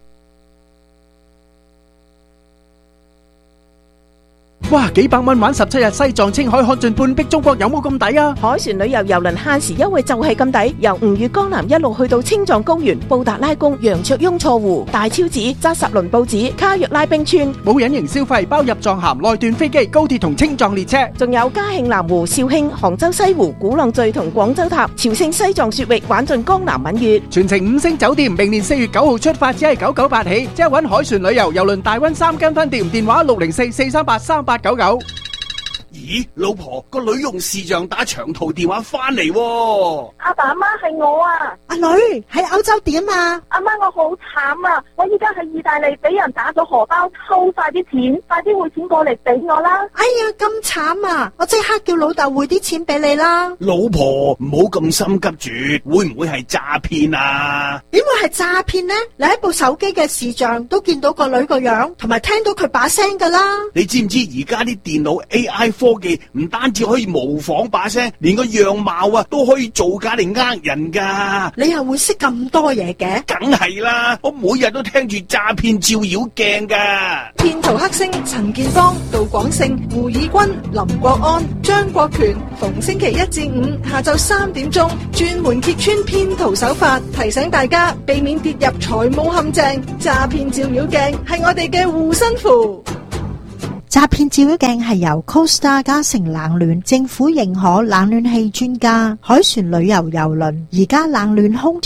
哇！幾百蚊玩十七日西藏青海看盡半壁中國，有冇咁抵啊？ 海船旅遊郵輪限時優惠就係咁抵，由吳越江南一路去到青藏高原、布達拉宮、羊卓雍錯湖、大昭寺、扎什倫布寺、卡若拉冰川， 冇隱形消費，包入藏函、內段飛機、高鐵同青藏列車， 仲有嘉慶南湖、肇慶、杭州西湖、鼓浪嶼同廣州塔、朝聖西藏雪域，玩盡江南閩粵， 全程五星酒店。明年四月九號出發，只係九九八起，即係搵海船旅遊郵輪大溫三間分店，電話六零四四三八三八九九。 咦，老婆，個女用視像打長途電話翻嚟喎。 阿爸阿媽係我啊。 阿女喺歐洲點啊？ 阿媽我好慘啊！我依家喺意大利俾人打咗荷包，抽晒啲錢，快啲匯錢過嚟俾我啦！ 哎呀，咁慘啊！我即刻叫老豆匯啲錢俾你啦。 老婆，唔好咁心急住，會唔會係詐騙啊？ 點會係詐騙呢？你喺部手機嘅視像都見到個女個樣，同埋聽到佢把聲噶啦。 你知唔知而家啲電腦 A I 科科技唔單止可以模仿把聲，連個樣貌啊都可以造假嚟呃人噶。 你又會識咁多嘢嘅？ 梗係啦，我每日都聽住詐騙照妖鏡噶。 騙徒黑星陳建邦、杜廣勝、胡以軍、林國安、張國權，逢星期一至五下晝三點鐘，專門揭穿騙徒手法，提醒大家避免跌入財務陷阱。詐騙照妖鏡係我哋嘅護身符。 詐騙照妖鏡係由 Costa 嘉誠冷暖政府認可冷暖氣專家海船旅遊郵輪而家冷暖空調